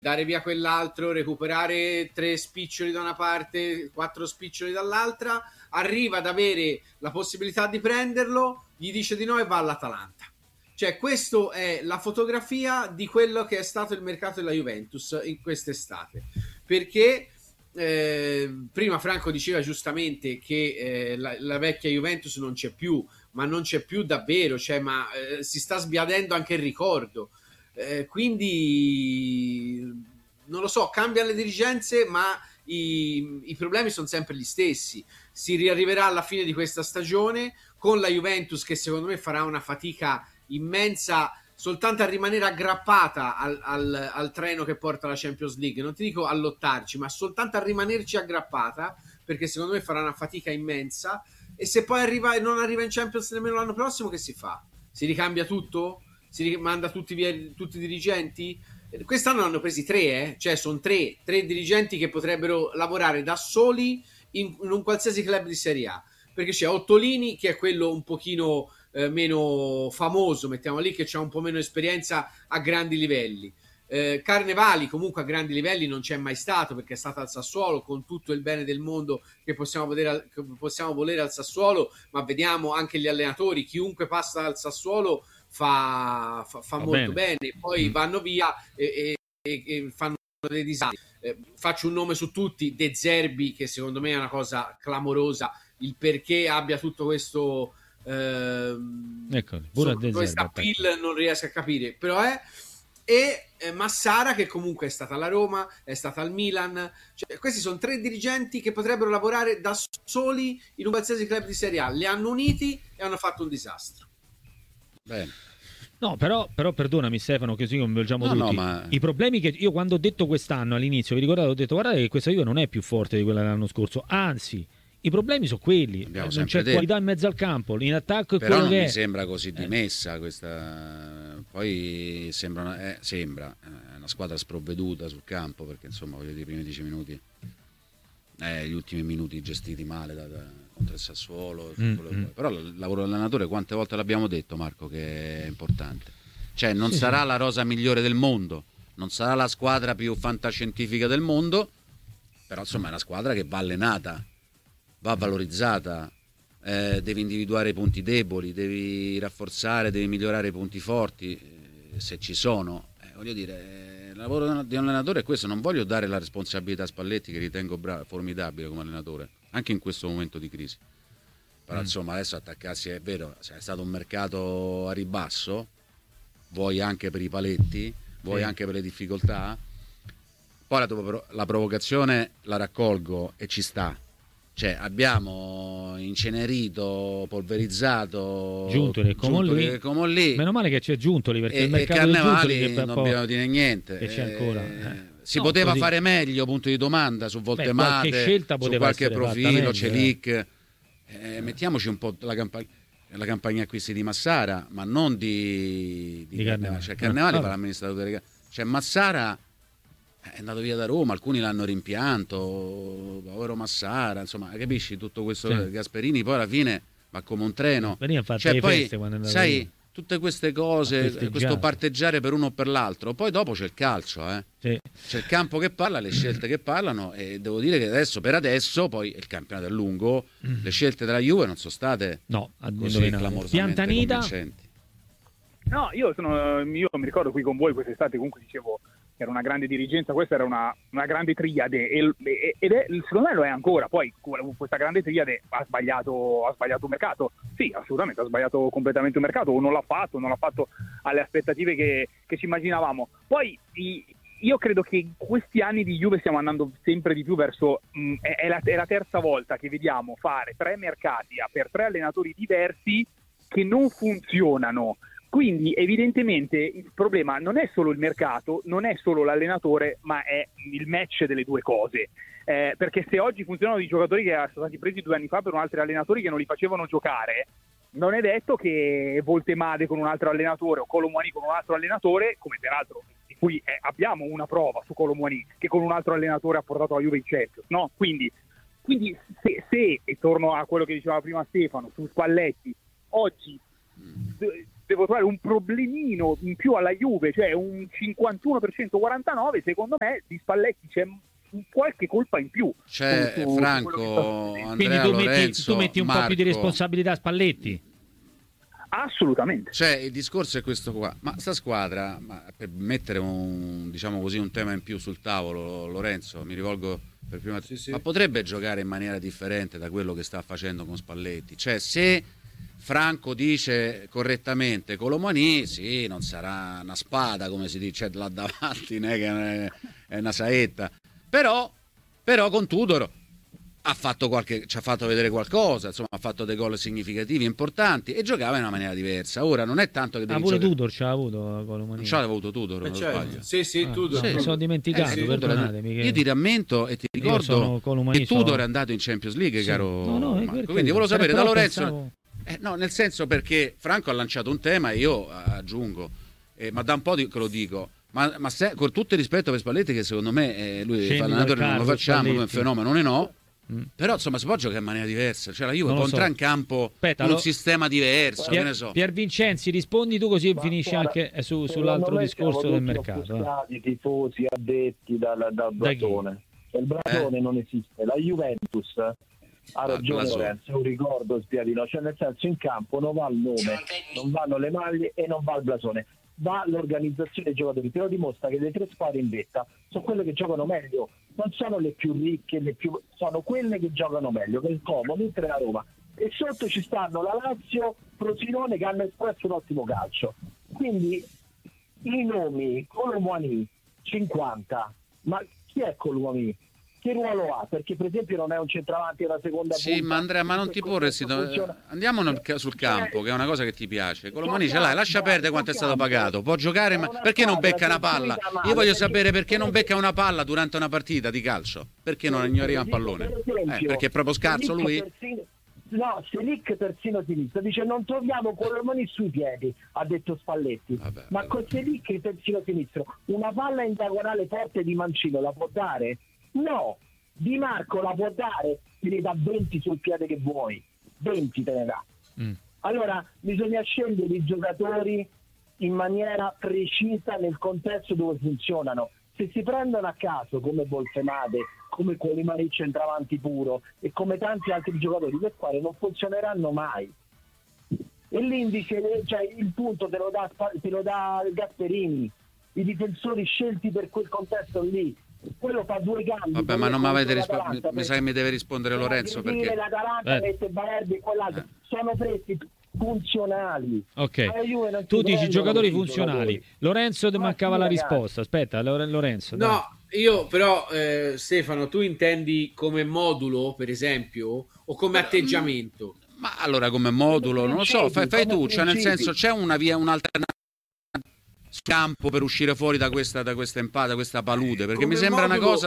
dare via quell'altro, recuperare 3 spiccioli da una parte, 4 spiccioli dall'altra, arriva ad avere la possibilità di prenderlo, gli dice di no e va all'Atalanta. Cioè, questa è la fotografia di quello che è stato il mercato della Juventus in quest'estate. Perché prima Franco diceva giustamente che la vecchia Juventus non c'è più, ma non c'è più davvero, cioè, si sta sbiadendo anche il ricordo. Quindi non lo so, cambiano le dirigenze, ma i problemi sono sempre gli stessi. Si riarriverà alla fine di questa stagione con la Juventus che secondo me farà una fatica immensa soltanto a rimanere aggrappata al treno che porta alla Champions League. Non ti dico a lottarci, ma soltanto a rimanerci aggrappata, perché secondo me farà una fatica immensa. E se poi non arriva in Champions nemmeno l'anno prossimo, che si fa? Si ricambia tutto? Si rimanda tutti via, tutti i dirigenti? Quest'anno hanno presi 3, cioè sono 3 dirigenti che potrebbero lavorare da soli in un qualsiasi club di Serie A, perché c'è Ottolini che è quello un pochino meno famoso, mettiamo lì, che ha un po' meno esperienza a grandi livelli. Carnevali comunque a grandi livelli non c'è mai stato, perché è stato al Sassuolo, con tutto il bene del mondo che possiamo volere al Sassuolo, ma vediamo anche gli allenatori, chiunque passa dal Sassuolo fa molto bene, poi vanno via e fanno dei disastri. Faccio un nome su tutti: De Zerbi, che secondo me è una cosa clamorosa, il perché abbia tutto questo questa pill non riesco a capire, però Massara, che comunque è stata alla Roma, è stata al Milan, cioè, questi sono 3 dirigenti che potrebbero lavorare da soli in un qualsiasi club di Serie A, li hanno uniti e hanno fatto un disastro. Bene. No, però perdonami Stefano, che così convergiamo tutti. No, ma... I problemi che io quando ho detto quest'anno all'inizio, vi ricordate, ho detto guardate che questa Juve non è più forte di quella dell'anno scorso, anzi i problemi sono quelli, non c'è qualità in mezzo al campo, in attacco è però quello non che mi sembra così dimessa questa, poi sembra una squadra sprovveduta sul campo, perché insomma voglio dire, i primi 10 minuti gli ultimi minuti gestiti male contro il Sassuolo, però il lavoro dell'allenatore quante volte l'abbiamo detto, Marco, che è importante, cioè non sarà la rosa migliore del mondo, non sarà la squadra più fantascientifica del mondo, però insomma è una squadra che va allenata, va valorizzata, devi individuare i punti deboli, devi rafforzare, devi migliorare i punti forti, se ci sono. Voglio dire, il lavoro di un allenatore è questo. Non voglio dare la responsabilità a Spalletti, che ritengo formidabile come allenatore, anche in questo momento di crisi. Però insomma adesso attaccarsi, è vero, è stato un mercato a ribasso, vuoi anche per i paletti, vuoi anche per le difficoltà. Poi la provocazione la raccolgo e ci sta. Cioè abbiamo incenerito, polverizzato Giuntoli e Comolli. Meno male che c'è Giuntoli, perché il mercato di Giuntoli non dobbiamo dire niente, e c'è ancora si poteva fare meglio, punto di domanda, su Voltemate, su qualche profilo, Celic, mettiamoci un po' la campagna acquisti di Massara, ma non di Carnevali. Cioè Carnevali fa l'amministratore, cioè Massara è andato via da Roma, alcuni l'hanno rimpianto, povero Massara, insomma, capisci tutto questo? Gasperini poi alla fine va come un treno, cioè poi sai, tutte queste cose, questo parteggiare per uno o per l'altro, poi dopo c'è il calcio, c'è il campo che parla, le scelte che parlano, e devo dire che per adesso poi il campionato è lungo, le scelte della Juve non sono state così clamorosamente convincenti. No, io mi ricordo qui con voi quest'estate, comunque dicevo che era una grande dirigenza, questa era una grande triade ed è, secondo me lo è ancora. Poi questa grande triade ha sbagliato un mercato, sì, assolutamente ha sbagliato completamente un mercato, o non l'ha fatto alle aspettative che ci immaginavamo. Poi io credo che in questi anni di Juve stiamo andando sempre di più verso è la terza volta che vediamo fare 3 mercati per 3 allenatori diversi che non funzionano. Quindi evidentemente il problema non è solo il mercato, non è solo l'allenatore, ma è il match delle due cose. Perché se oggi funzionano i giocatori che sono stati presi 2 anni fa per altri allenatori che non li facevano giocare, non è detto che Voltemade con un altro allenatore o Colomwani con un altro allenatore, come peraltro di cui abbiamo una prova su Colomwani, che con un altro allenatore ha portato la Juve in Champions, no? Quindi se, e torno a quello che diceva prima Stefano, su Spalletti, oggi devo trovare un problemino in più alla Juve, cioè un 51% 49%, secondo me di Spalletti c'è qualche colpa in più. C'è Franco, Andrea, quindi tu metti un Marco. po' più di responsabilità a Spalletti? Assolutamente. Cioè, il discorso è questo qua. Ma sta squadra, per mettere un tema in più sul tavolo, Lorenzo, mi rivolgo per prima, ma potrebbe giocare in maniera differente da quello che sta facendo con Spalletti. Cioè, se Franco dice correttamente Colomani, sì, non sarà una spada, come si dice là davanti, né, che è una saetta. Però con Tudor ci ha fatto vedere qualcosa, insomma, ha fatto dei gol significativi, importanti, e giocava in una maniera diversa. Ora non è tanto che pure Tudor c'ha avuto Colomani. Non c'ha avuto Tudor, non sbaglio. Sì, Tudor. Sì, sono dimenticato, perdonatemi. Io ti rammento e ti ricordo che Tudor è andato in Champions League, caro Marco. Quindi volevo sapere da Lorenzo. No, nel senso, perché Franco ha lanciato un tema e io aggiungo, ma da un po' che lo dico. Ma con tutto il rispetto per Spalletti, che secondo me lui fa l'allenatore, non lo facciamo come fenomeno, però insomma si può giocare in maniera diversa, cioè la Juve può entrare in campo con un sistema diverso, che ne so. Pier Vincenzi, rispondi tu, così finisci anche sull'altro discorso del mercato. I tifosi addetti dal Blatone. Il Blatone non esiste, la Juventus ha ragione Lorenzo, un ricordo spiadino, cioè nel senso, in campo non va il nome, non vanno le maglie e non va il blasone, va l'organizzazione dei giocatori. Te lo dimostra che le tre squadre in vetta sono quelle che giocano meglio, non sono le più ricche, sono quelle che giocano meglio, che il Como, l'Inter e la Roma, e sotto ci stanno la Lazio, Frosinone, che hanno espresso un ottimo calcio. Quindi i nomi, Colomani 50, ma chi è Colomani? Che ruolo ha? Perché per esempio non è un centravanti della seconda punta. Sì, ma Andrea, ma non ti porresti. Andiamo sul campo, che è una cosa che ti piace. Colomani ce l'hai, lascia perdere quanto è stato pagato. Può giocare, ma perché non becca una palla? Io voglio sapere perché non becca una palla durante una partita di calcio. Perché non arriva un pallone? Perché è proprio scarso lui? No, Selic terzino sinistro dice non troviamo Colomani sui piedi, ha detto Spalletti. Ma con Selic terzino sinistro una palla in diagonale forte di Mancino la può dare? No, Di Marco la può dare, te ne dà 20 sul piede che vuoi, 20 te ne dà. Allora bisogna scegliere i giocatori in maniera precisa nel contesto dove funzionano. Se si prendono a caso come Bolfemade, come Colomani centravanti puro e come tanti altri giocatori, le squadre non funzioneranno mai. E l'indice, cioè il punto te lo dà Gasperini, i difensori scelti per quel contesto lì. Quello fa due gambi. Vabbè, ma non mi avete risposto. Mi sa che mi deve rispondere Lorenzo, perché l'Atalanta mette Balerdi e quell'altro sono presi funzionali. Ok, tu dici giocatori funzionali. Lorenzo mancava la risposta. Aspetta, Lorenzo. No, dai. io però Stefano, tu intendi come modulo, per esempio, o come atteggiamento? Ma allora come modulo, non lo so, fai tu, cioè nel senso c'è una via, un'alternativa campo per uscire fuori da questa impata, da questa palude, perché mi sembra una cosa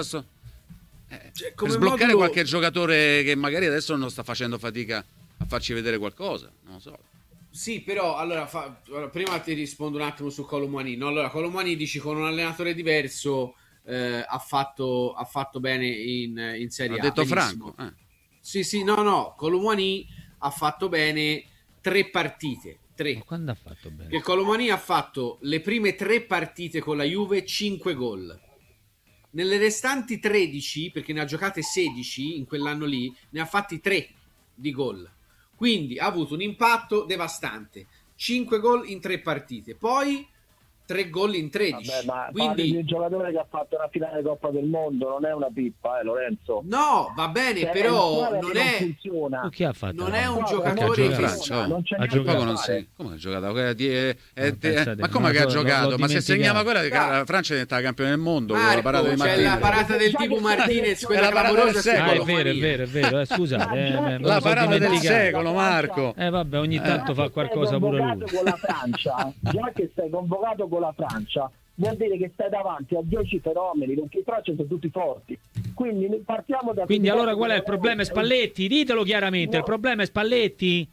per sbloccare modulo... qualche giocatore che magari adesso non sta facendo fatica a farci vedere qualcosa, non lo so. Sì, però allora prima ti rispondo un attimo su Colomani. No, allora Colomani dici con un allenatore diverso ha fatto bene in Serie A. Ha detto benissimo. Franco. Sì, no, Colomani ha fatto bene 3 partite. 3. Ma quando ha fatto bene? Che Colomani ha fatto le prime 3 partite con la Juve 5 gol. Nelle restanti 13, perché ne ha giocate 16 in quell'anno lì, ne ha fatti 3 di gol. Quindi ha avuto un impatto devastante. 5 gol in 3 partite. Poi 3 gol in 13. Vabbè, ma quindi di un giocatore che ha fatto una finale Coppa del Mondo, non è una pippa, Lorenzo. No, va bene, però non è funziona. Chi ha fatto? Non è un giocatore che Francia, non c'è ha giocato, non sei. Come ha giocato? Ma come che ha giocato? Ma se segnava quella, la Francia diventava campione del mondo. Marco, la parata di c'è la parata del tipo Martinez, quella clamorosa secolo. È vero, scusate. La parata del secolo, Marco. Vabbè, ogni tanto fa qualcosa pure lui. Con la Francia, già che sei convocato con la Francia, vuol dire che stai davanti a 10 fenomeni, perché i Francia sono tutti forti. Quindi partiamo da... Quindi allora qual è il problema? È Spalletti? Ditelo chiaramente, no. Il problema è Spalletti?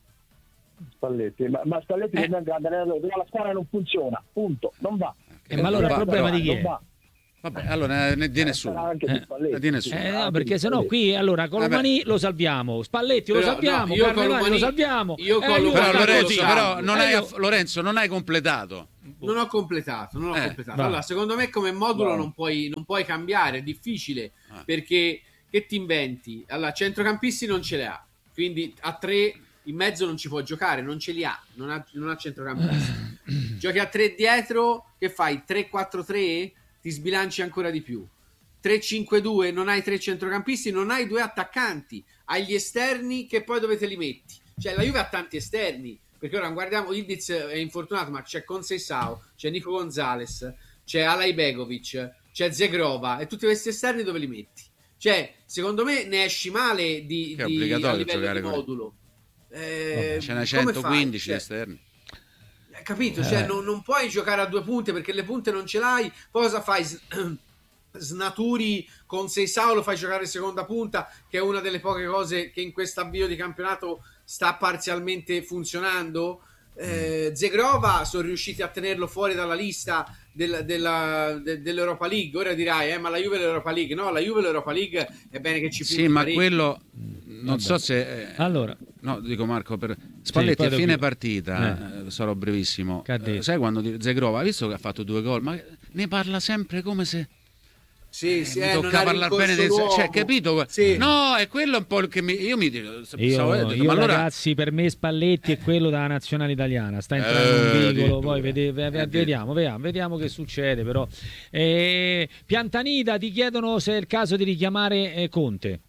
Ma Spalletti è un grande allenatore, però la squadra non funziona, punto, non va. Ma allora il problema di chi è? Vabbè, allora di nessuno. No, perché sennò qui allora Colomani lo salviamo, Spalletti lo salviamo, io Carnevali lo salviamo. Però Lorenzo non hai completato. Non ho completato. Allora, secondo me come modulo non puoi cambiare, è difficile, perché che ti inventi? Allora, centrocampisti non ce li ha, quindi a 3 in mezzo non ci può giocare, non ce li ha, non ha centrocampisti. Giochi a 3 dietro, che fai? 3-4-3? Ti sbilanci ancora di più. 3-5-2, non hai 3 centrocampisti, non hai 2 attaccanti, hai gli esterni che poi dove te li metti? Cioè la Juve ha tanti esterni, perché ora guardiamo, Ildiz è infortunato, ma c'è Conceição, c'è Nico Gonzalez, c'è Alay Begovic, c'è Zegrova, e tutti questi esterni dove li metti? Cioè, secondo me ne esci male a livello di modulo. Ce n'è 115 esterni. Capito? Cioè, non puoi giocare a 2 punte perché le punte non ce l'hai. Poi cosa fai? Snaturi con Seisao, lo fai giocare seconda punta, che è una delle poche cose che in questo avvio di campionato sta parzialmente funzionando. Zegrova sono riusciti a tenerlo fuori dalla lista dell'Europa League. Ora dirai, ma la Juve l'Europa League. No, la Juve l'Europa League è bene che ci punti. Sì, ma quello non so se no, dico Marco, per Spalletti a fine partita sarò brevissimo, sai quando Zegrova ha visto che ha fatto 2 gol, ma ne parla sempre come se mi tocca parlare bene cioè, capito? Sì. No, è quello un po' che io allora... ragazzi, per me Spalletti è quello della nazionale italiana, sta entrando un vicolo, poi vediamo che succede. Però Piantanida, ti chiedono se è il caso di richiamare Conte.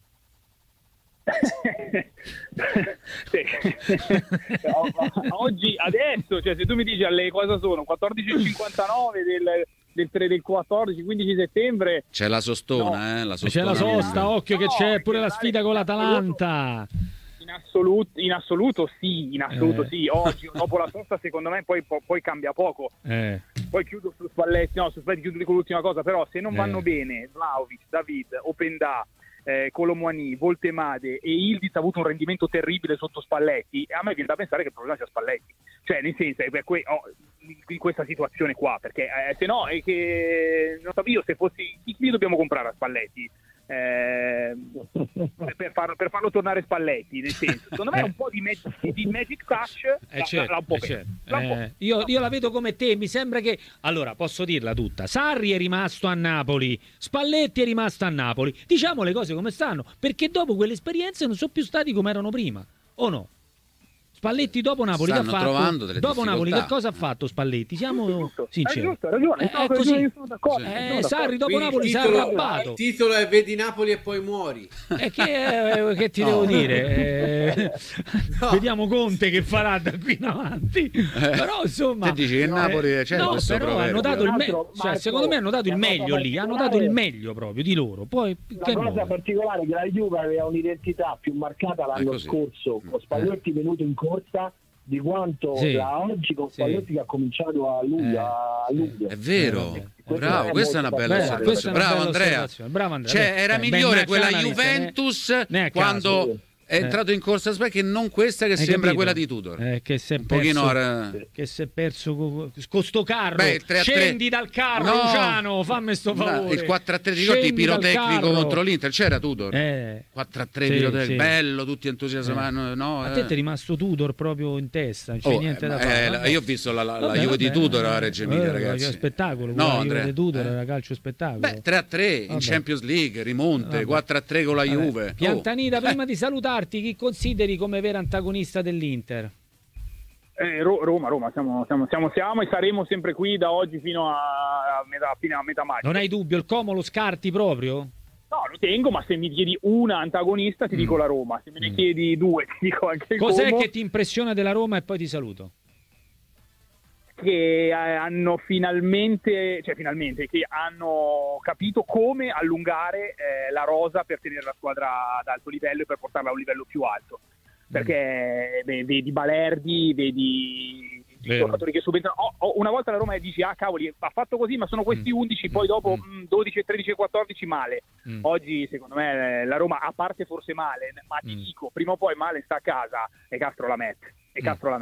Oggi, adesso, cioè se tu mi dici alle cosa sono 14:59 del 14-15 settembre c'è la sostona, c'è la sosta, occhio che c'è pure la sfida con l'Atalanta. In assoluto sì. Oggi dopo la sosta secondo me poi cambia poco. Poi chiudo su Spalletti, chiudo con l'ultima cosa, però se non vanno bene Vlahovic, David, Openda, Colomwani, Voltemade e Ildiz ha avuto un rendimento terribile sotto Spalletti, e a me viene da pensare che il problema sia Spalletti, cioè nel senso in questa situazione qua, perché se no è che non so io se fossi chi dobbiamo comprare a Spalletti per farlo tornare Spalletti, nel senso secondo me un po' di magic touch io la vedo come te, mi sembra che allora posso dirla tutta, Sarri è rimasto a Napoli, Spalletti è rimasto a Napoli, diciamo le cose come stanno, perché dopo quelle esperienze non sono più stati come erano prima, o no? Spalletti dopo Napoli che ha fatto? Dopo Napoli che cosa ha fatto Spalletti? Siamo sinceri. Hai ragione. Così. Sarri dopo Napoli si è arrabbato. Il titolo è Vedi Napoli e poi muori. Che ti devo dire? Vediamo Conte che farà da qui in avanti. Però insomma, te dici che Napoli c'è questo però hanno dato il meglio, secondo me hanno dato il meglio lì, hanno dato il meglio proprio di loro. Poi la cosa particolare è che la Juve aveva un'identità più marcata l'anno scorso, con Spalletti venuto in corsa di quanto da oggi con Spalletti che ha cominciato a luglio. È vero, bravo, questa è una bella osservazione. Bravo Andrea. Cioè era migliore quella Juventus quando è entrato in corsa che non questa che sembra quella di Tudor, che si è perso con sto carro. Scendi dal carro, Luciano, fammi sto favore. Il 4-3 di Gotti pirotecnico contro l'Inter, c'era Tudor 4-3 pirotecnico, bello, tutti entusiasmati. A te è rimasto Tudor proprio in testa, non c'è niente da fare. Io ho visto la Juve di Tudor a Reggio Emilia, ragazzi, spettacolo. La Juve di Tudor era calcio spettacolo. 3-3 in Champions League, rimonte, 4-3 con la Juve. Piantanida, prima di salutare, chi consideri come vero antagonista dell'Inter? Roma, siamo e saremo sempre qui da oggi fino a metà maggio. Non hai dubbio, il Como lo scarti proprio? No, lo tengo, ma se mi chiedi una antagonista ti dico la Roma, se me ne chiedi 2 ti dico anche il Cos'è Como. Che ti impressiona della Roma e poi ti saluto? Che hanno finalmente che hanno capito come allungare la rosa per tenere la squadra ad alto livello e per portarla a un livello più alto, perché vedi Balerdi, vedi giocatori che subentrano. Una volta la Roma dici cavoli, ha fatto così, ma sono questi 11, poi dopo 12, 13 e 14 male. Oggi secondo me la Roma, a parte forse male, ma ti dico, prima o poi male sta a casa e Castro la mette.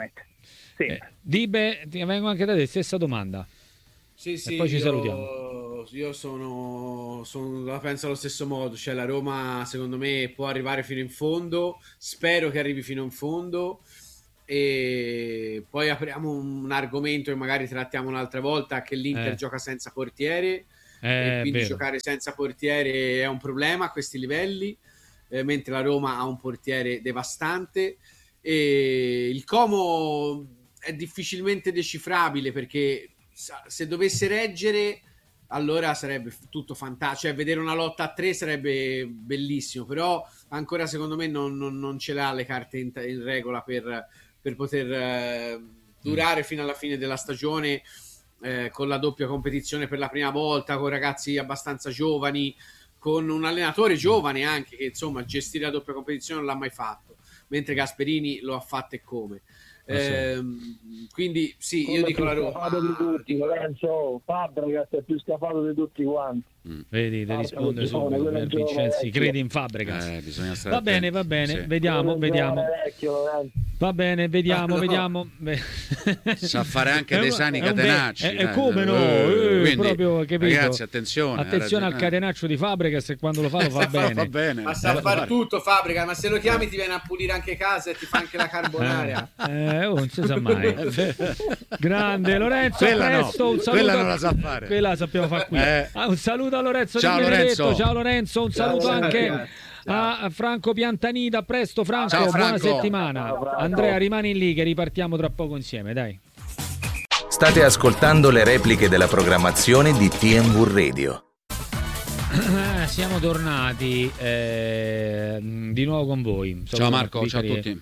Sì. Dibe, ti vengo anche da te, stessa domanda. Sì, e poi ci salutiamo. io la penso allo stesso modo, cioè la Roma secondo me può arrivare fino in fondo, spero che arrivi fino in fondo, e poi apriamo un argomento che magari trattiamo un'altra volta, che l'Inter gioca senza portiere, e quindi giocare senza portiere è un problema a questi livelli, mentre la Roma ha un portiere devastante, e il Como è difficilmente decifrabile, perché se dovesse reggere allora sarebbe tutto fantastico, cioè vedere una lotta a 3 sarebbe bellissimo, però ancora secondo me non ce l'ha le carte in regola per poter durare fino alla fine della stagione, con la doppia competizione per la prima volta, con ragazzi abbastanza giovani, con un allenatore giovane anche, che insomma gestire la doppia competizione non l'ha mai fatto, mentre Gasperini lo ha fatto e come. Quindi sì, io dico la Roma. Di tutti, Lorenzo, Fabregas è più scafato di tutti quanti. Vedi, ti risponde subito per Vincenzi, credi in Fabregas. Va bene, sì. Vediamo. Va bene, vediamo. Sa fare anche dei sani catenacci. Come no? Quindi, proprio, capito? Ragazzi, attenzione al catenaccio di Fabregas, e quando lo fa bene. Va bene. Ma sa fare tutto Fabregas, ma se lo chiami ti viene a pulire anche casa e ti fa anche la carbonara. Non si sa mai. Grande Lorenzo, presto, un saluto. Quella non la sa fare. Quella la sappiamo fare qui. Un saluto a Lorenzo Ciao Di Benedetto. Lorenzo. Ciao Lorenzo, un saluto anche a Franco Piantanida. Presto Franco, Ciao, buona Franco. settimana. Ciao, Franco. Andrea, rimani lì che ripartiamo tra poco insieme, dai. State ascoltando le repliche della programmazione di TMV Radio. Siamo tornati di nuovo con voi. Ciao Marco, ciao a tutti.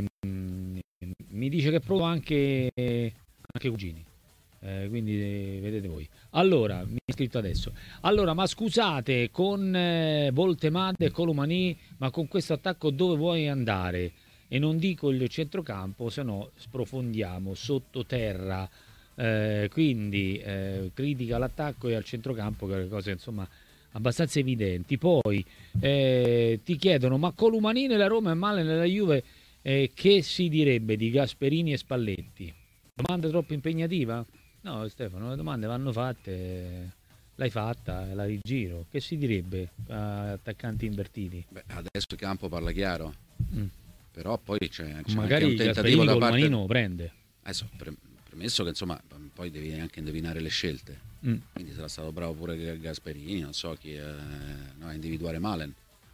Mi dice che è pronto anche Cugini. Quindi vedete voi. Allora, mi ha scritto adesso. Allora, ma scusate, con Voltemade e Colomani, ma con questo attacco dove vuoi andare? E non dico il centrocampo, se no sprofondiamo sottoterra. Quindi critica all'attacco e al centrocampo, che le cose insomma abbastanza evidenti. Poi ti chiedono, ma Colomani nella Roma e Male nella Juve, che si direbbe di Gasperini e Spalletti? Domanda troppo impegnativa? No Stefano, le domande vanno fatte, l'hai fatta, la rigiro. Che si direbbe a attaccanti invertiti? Beh, adesso il campo parla chiaro, però poi c'è magari anche un tentativo da parte. Colmanino prende. Adesso premesso che insomma poi devi anche indovinare le scelte, quindi sarà stato bravo pure Gasperini, non so chi a individuare Malen.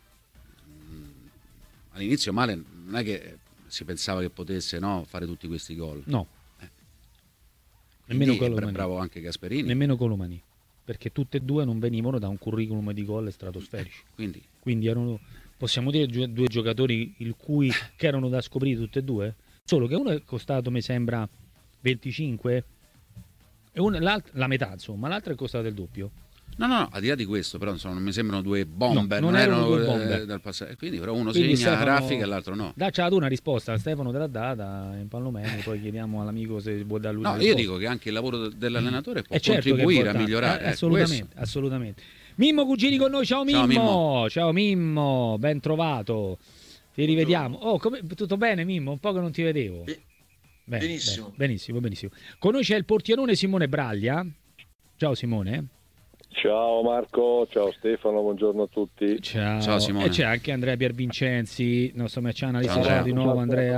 All'inizio Malen non è che si pensava che potesse fare tutti questi gol. No. Nemmeno Colomani. Bravo anche Gasperini. Nemmeno Colomani, perché tutte e due non venivano da un curriculum di gol stratosferici. Quindi erano, possiamo dire, due giocatori che erano da scoprire tutte e due. Solo che uno è costato, mi sembra, 25 e la metà, insomma, l'altro è costato il doppio. No, al di là di questo, però non mi sembrano due bomber, non erano due bomber dal passato. Quindi però uno segna raffica e l'altro no. Dacci tu una risposta, Stefano te l'ha data in Palomeni, poi chiediamo all'amico se vuol dare lui. No, io dico che anche il lavoro dell'allenatore può contribuire a migliorare. Assolutamente. Mimmo Cugini con noi, ciao Mimmo, ben trovato. Ti rivediamo. Tutto bene Mimmo? Un po' che non ti vedevo. Benissimo. Benissimo. Con noi c'è il portierone Simone Braglia. Ciao Simone. Ciao Marco, ciao Stefano, buongiorone a tutti. Ciao Simone. E c'è anche Andrea Piervincenzi, il nostro match analyst. Di nuovo Andrea.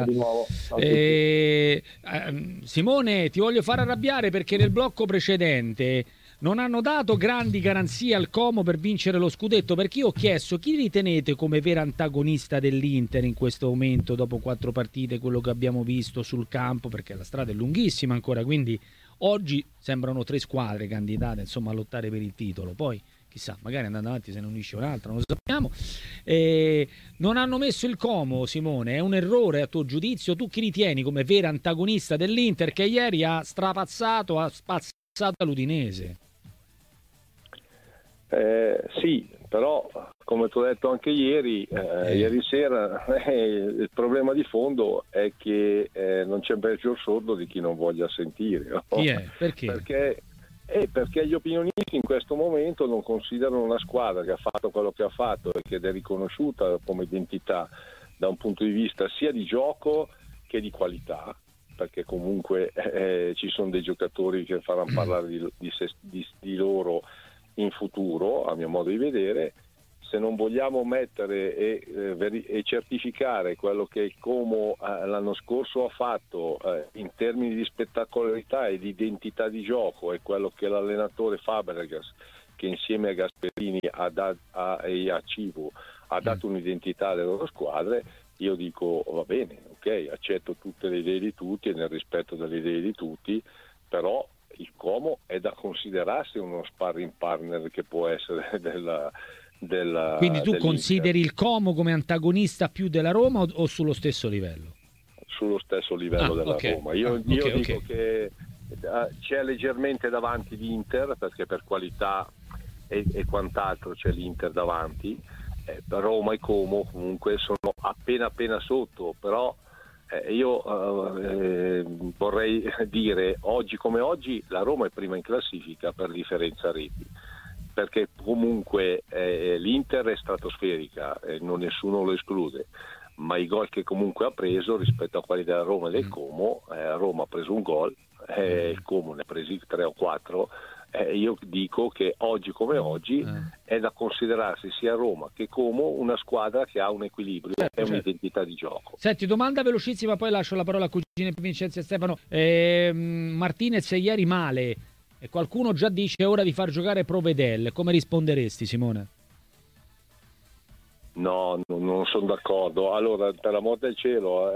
Simone, ti voglio far arrabbiare perché nel blocco precedente non hanno dato grandi garanzie al Como per vincere lo scudetto, perché io ho chiesto chi ritenete come vera antagonista dell'Inter in questo momento, dopo 4 partite, quello che abbiamo visto sul campo, perché la strada è lunghissima ancora, quindi oggi sembrano 3 squadre candidate insomma a lottare per il titolo, poi chissà, magari andando avanti se ne unisce un'altra, non lo sappiamo. Non hanno messo il Como, Simone, è un errore a tuo giudizio? Tu chi ritieni come vera antagonista dell'Inter, che ieri ha strapazzato, ha spazzato l'Udinese? Sì, però come ti ho detto anche ieri sera, il problema di fondo è che non c'è peggior sordo di chi non voglia sentire. No? Chi è? Perché? Perché gli opinionisti in questo momento non considerano una squadra che ha fatto quello che ha fatto e che è riconosciuta come identità da un punto di vista sia di gioco che di qualità, perché comunque ci sono dei giocatori che faranno parlare di loro in futuro, a mio modo di vedere, se non vogliamo mettere e certificare quello che il Como l'anno scorso ha fatto in termini di spettacolarità e di identità di gioco, e quello che l'allenatore Fabregas, che insieme a Gasperini e a Civu ha dato un'identità alle loro squadre, io dico va bene, ok, accetto tutte le idee di tutti e nel rispetto delle idee di tutti, però il Como è da considerarsi uno sparring partner che può essere Quindi tu consideri il Como come antagonista più della Roma o sullo stesso livello? Sullo stesso livello della Roma. Io dico che c'è leggermente davanti l'Inter, perché per qualità e quant'altro c'è l'Inter davanti. Roma e Como comunque sono appena sotto, però io vorrei dire oggi come oggi la Roma è prima in classifica per differenza reti, perché comunque l'Inter è stratosferica, nessuno lo esclude, ma i gol che comunque ha preso rispetto a quelli della Roma e del Como, Roma ha preso un gol, il Como ne ha presi 3 o 4. Io dico che oggi come oggi è da considerarsi sia Roma che Como una squadra che ha un equilibrio e un'identità di gioco. Senti, domanda velocissima, poi lascio la parola a cugine Vincenzo e Stefano. Martinez ieri male, e qualcuno già dice è ora di far giocare Provedel. Come risponderesti, Simone? No, non sono d'accordo. Allora, per l'amor del cielo,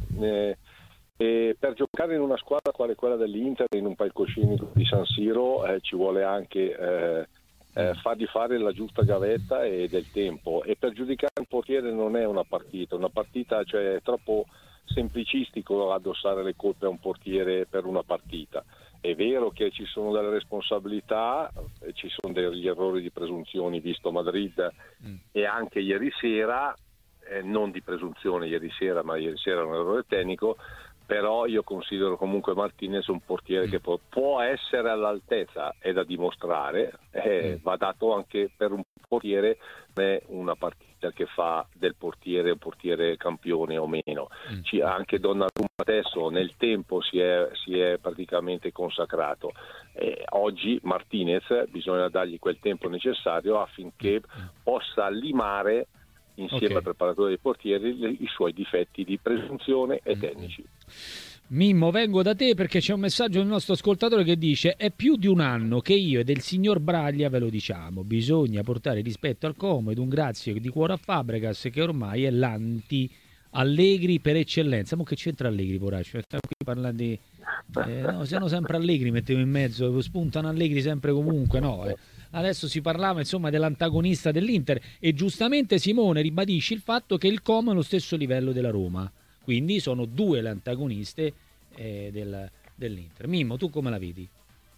per giocare in una squadra quale quella dell'Inter, in un palcoscenico di San Siro, ci vuole anche fargli fare la giusta gavetta e del tempo. E per giudicare un portiere non è una partita, cioè è troppo semplicistico addossare le colpe a un portiere per una partita. È vero che ci sono delle responsabilità, ci sono degli errori di presunzioni, visto Madrid e anche ieri sera, non di presunzione ieri sera, ma ieri sera un errore tecnico, però io considero comunque Martinez un portiere che può essere all'altezza, è da dimostrare, va dato anche per un portiere una partita che fa del portiere un portiere campione o meno. Anche Donnarumma adesso nel tempo si è praticamente consacrato. Oggi Martinez bisogna dargli quel tempo necessario affinché possa limare insieme al preparatore dei portieri i suoi difetti di presunzione e tecnici. Mimmo, vengo da te perché c'è un messaggio del nostro ascoltatore che dice: è più di un anno che io e del signor Braglia ve lo diciamo, bisogna portare rispetto al Como ed un grazie di cuore a Fabregas, che ormai è l'anti Allegri per eccellenza. Ma che c'entra Allegri, poraccio? Stiamo qui parlando di no, siamo sempre Allegri, mettevo in mezzo, spuntano Allegri sempre comunque, no? Adesso si parlava insomma dell'antagonista dell'Inter e giustamente Simone ribadisce il fatto che il Como è allo stesso livello della Roma, quindi sono due le antagoniste dell'Inter. Mimmo, tu come la vedi?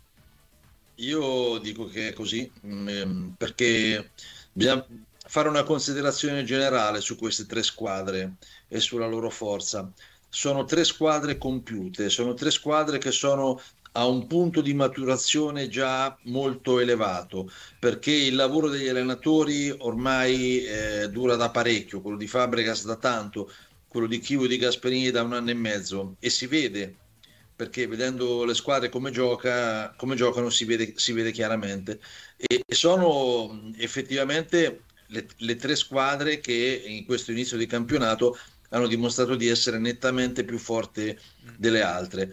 Io dico che è così, perché bisogna fare una considerazione generale su queste tre squadre e sulla loro forza. Sono tre squadre compiute, sono tre squadre che sono a un punto di maturazione già molto elevato, perché il lavoro degli allenatori ormai dura da parecchio, quello di Fabregas da tanto, quello di Chivo e di Gasperini da un anno e mezzo, e si vede, perché vedendo le squadre come giocano si vede chiaramente, e sono effettivamente le tre squadre che in questo inizio di campionato hanno dimostrato di essere nettamente più forti delle altre.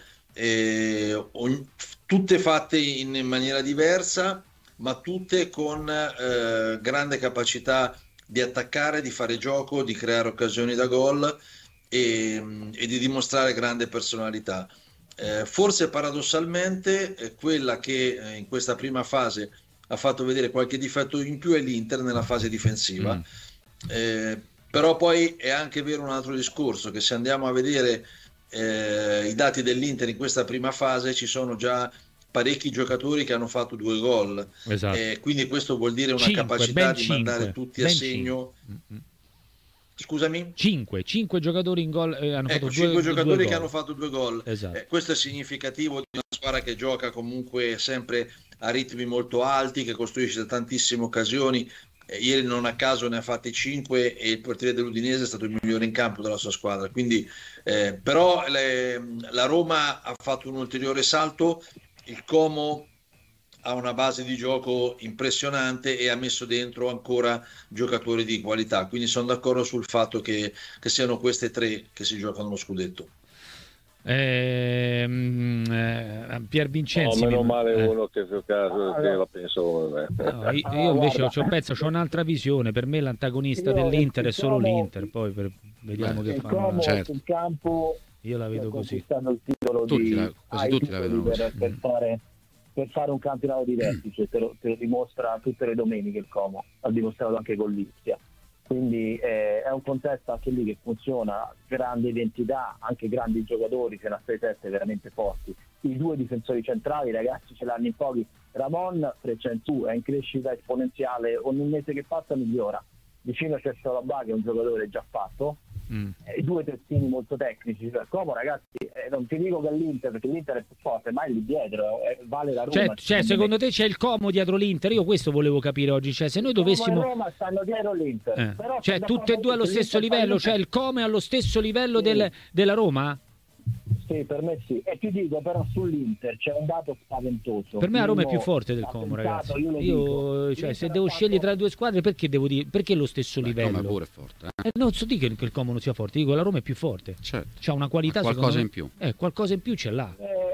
Tutte fatte in maniera diversa, ma tutte con grande capacità di attaccare, di fare gioco, di creare occasioni da gol e di dimostrare grande personalità. Forse paradossalmente quella che in questa prima fase ha fatto vedere qualche difetto in più è l'Inter nella fase difensiva. Però poi è anche vero un altro discorso, che se andiamo a vedere i dati dell'Inter in questa prima fase, ci sono già parecchi giocatori che hanno fatto 2 gol, quindi questo vuol dire una capacità di mandare tutti a segno. Scusami? 5 giocatori in gol hanno fatto 5 giocatori che hanno fatto 2 gol. Questo è significativo di una squadra che gioca comunque sempre a ritmi molto alti, che costruisce tantissime occasioni. Ieri non a caso ne ha fatti 5 e il portiere dell'Udinese è stato il migliore in campo della sua squadra, quindi però la Roma ha fatto un ulteriore salto, il Como ha una base di gioco impressionante e ha messo dentro ancora giocatori di qualità, quindi sono d'accordo sul fatto che siano queste tre che si giocano lo scudetto. Pier Vincenzi, meno male uno che la penso come me. No, io invece c'ho un'altra visione. Per me l'antagonista dell'Inter è solo l'Inter, poi vediamo che fanno. Certo. Sul campo io la vedo così. Il titolo quasi tutti la vedono così. Per fare un campionato di vertice, te lo dimostra tutte le domeniche il Como, ha dimostrato anche con l'Ispia. Quindi è un contesto anche lì che funziona, grande identità, anche grandi giocatori, ce n'ha 6-7 veramente forti. I due difensori centrali, ragazzi, ce l'hanno in pochi. Ramon freccia in su, è in crescita esponenziale, ogni mese che passa migliora. Vicino c'è Salabà che è un giocatore già fatto, i due terzini molto tecnici. Como, ragazzi, non ti dico che è l'Inter, perché l'Inter è più forte, ma è lì dietro, vale la Roma. Cioè secondo te c'è il Como dietro l'Inter? Io questo volevo capire oggi, cioè se noi dovessimo... Como e Roma stanno dietro l'Inter. Però cioè tutte e due allo stesso livello, cioè il Como è allo stesso livello della Roma? Sì, per me sì. E ti dico però sull'Inter c'è un dato spaventoso. Per me la Roma è più forte del Como, ragazzi. Io cioè, se devo scegliere tra le due squadre, perché devo dire perché lo stesso livello? Il Como pure è forte. Non so dire che il Como non sia forte, dico la Roma è più forte. Certo. C'ha una qualità, qualcosa in più. Qualcosa in più ce l'ha.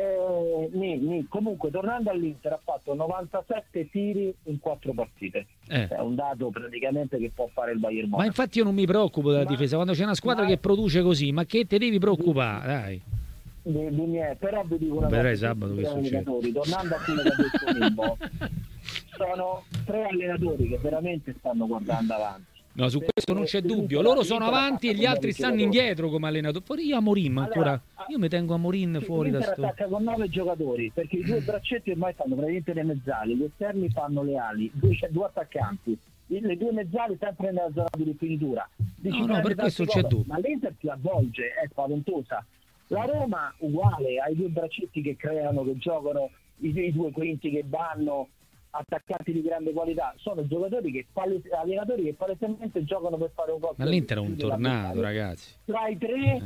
Comunque tornando all'Inter ha fatto 97 tiri in 4 partite. È un dato praticamente che può fare il Bayern Monaco. Ma infatti io non mi preoccupo della difesa, quando c'è una squadra che produce così, ma che te devi preoccupare, dai. Però vi dico una cosa, sabato che tornando a quello che ha detto Mimmo, sono 3 allenatori che veramente stanno guardando avanti. No, su questo non c'è dubbio. Loro sono avanti e gli altri stanno indietro come allenatori. Fuori io Amorim ancora. Io mi tengo Amorim fuori da sto. Attacca con 9 giocatori, perché i 2 braccetti ormai fanno praticamente le mezzali, gli esterni fanno le ali, 2 attaccanti, le 2 mezzali sempre nella zona di rifinitura. No, per questo c'è dubbio. Ma l'Inter ti avvolge, è spaventosa. La Roma uguale, ai 2 braccetti che creano, che giocano, i 2 quinti che vanno, attaccati di grande qualità, sono giocatori allenatori che palesemente giocano per fare un gol. Ma l'Inter è un tornado, ragazzi. Tra i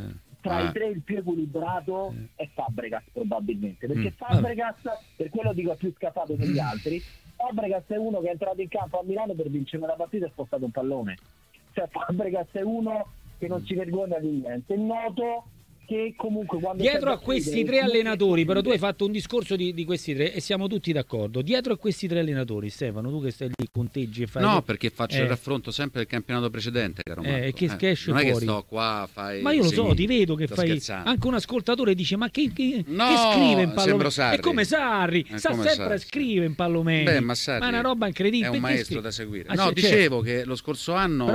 tre il più equilibrato è Fabregas probabilmente, perché Fabregas, per quello dico, è più scappato degli altri. Fabregas è uno che è entrato in campo a Milano per vincere una partita e ha spostato un pallone. Cioè Fabregas è uno che non si vergogna di niente, è noto che comunque quando dietro a questi 3 allenatori, però tu hai fatto un discorso di questi 3 e siamo tutti d'accordo. Dietro a questi 3 allenatori, Stefano, tu che stai lì, conteggi e fai... No, perché faccio il raffronto sempre del campionato precedente, caro Marco. Che esce non fuori. È che sto qua, fai... Ma io lo so, ti vedo che fai... scherzando. Anche un ascoltatore dice, ma che scrive in Palomeno? È come Sarri, sempre scrive in Palomeno. Beh, ma Sarri è una roba incredibile. È un maestro da seguire. No, dicevo che lo scorso anno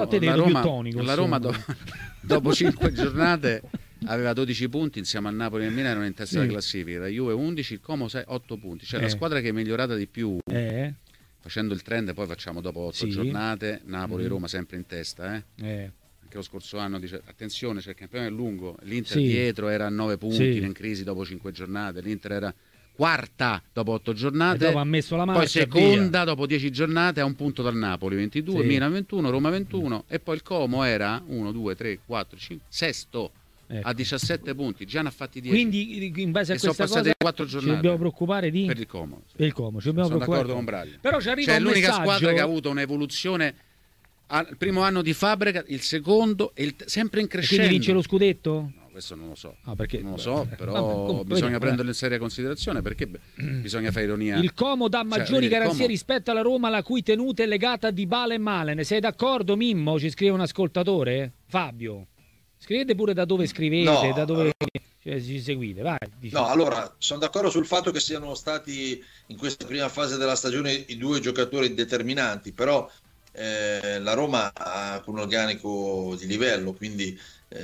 la Roma dopo 5 giornate... aveva 12 punti insieme a Napoli e Milan, erano in testa della classifica, la Juve 11, il Como 8 punti, cioè la squadra che è migliorata di più facendo il trend. Poi facciamo dopo 8 giornate Napoli e Roma sempre in testa anche lo scorso anno dice attenzione, c'è il campionato è lungo, l'Inter dietro era a 9 punti in crisi dopo 5 giornate, l'Inter era quarta dopo 8 giornate, dopo ha messo la marcia, poi seconda dopo 10 giornate a un punto dal Napoli 22, Milan 21, Roma 21 e poi il Como era 1, 2, 3, 4, 5, sesto a 17 punti, già ne ha fatti 10. Quindi in base a questa sono passate 4 giornate. Ci dobbiamo preoccupare per il Como. Per il Como, ci dobbiamo sono preoccupare. D'accordo con Braglia. Però ci arriva un l'unica messaggio... squadra che ha avuto un'evoluzione al primo anno di Fabregas, il secondo e sempre in crescendo. Quindi vince lo scudetto? No, questo non lo so. Perché... Non lo so, però bisogna prenderlo in seria considerazione, perché bisogna fare ironia. Il Como dà maggiori garanzie rispetto alla Roma, la cui tenuta è legata a Dybala e Malen. Ne sei d'accordo, Mimmo? Ci scrive un ascoltatore? Fabio. Scrivete pure da dove scrivete, da dove ci seguite. Vai, no, allora, sono d'accordo sul fatto che siano stati in questa prima fase della stagione i 2 giocatori determinanti, però la Roma ha un organico di livello, quindi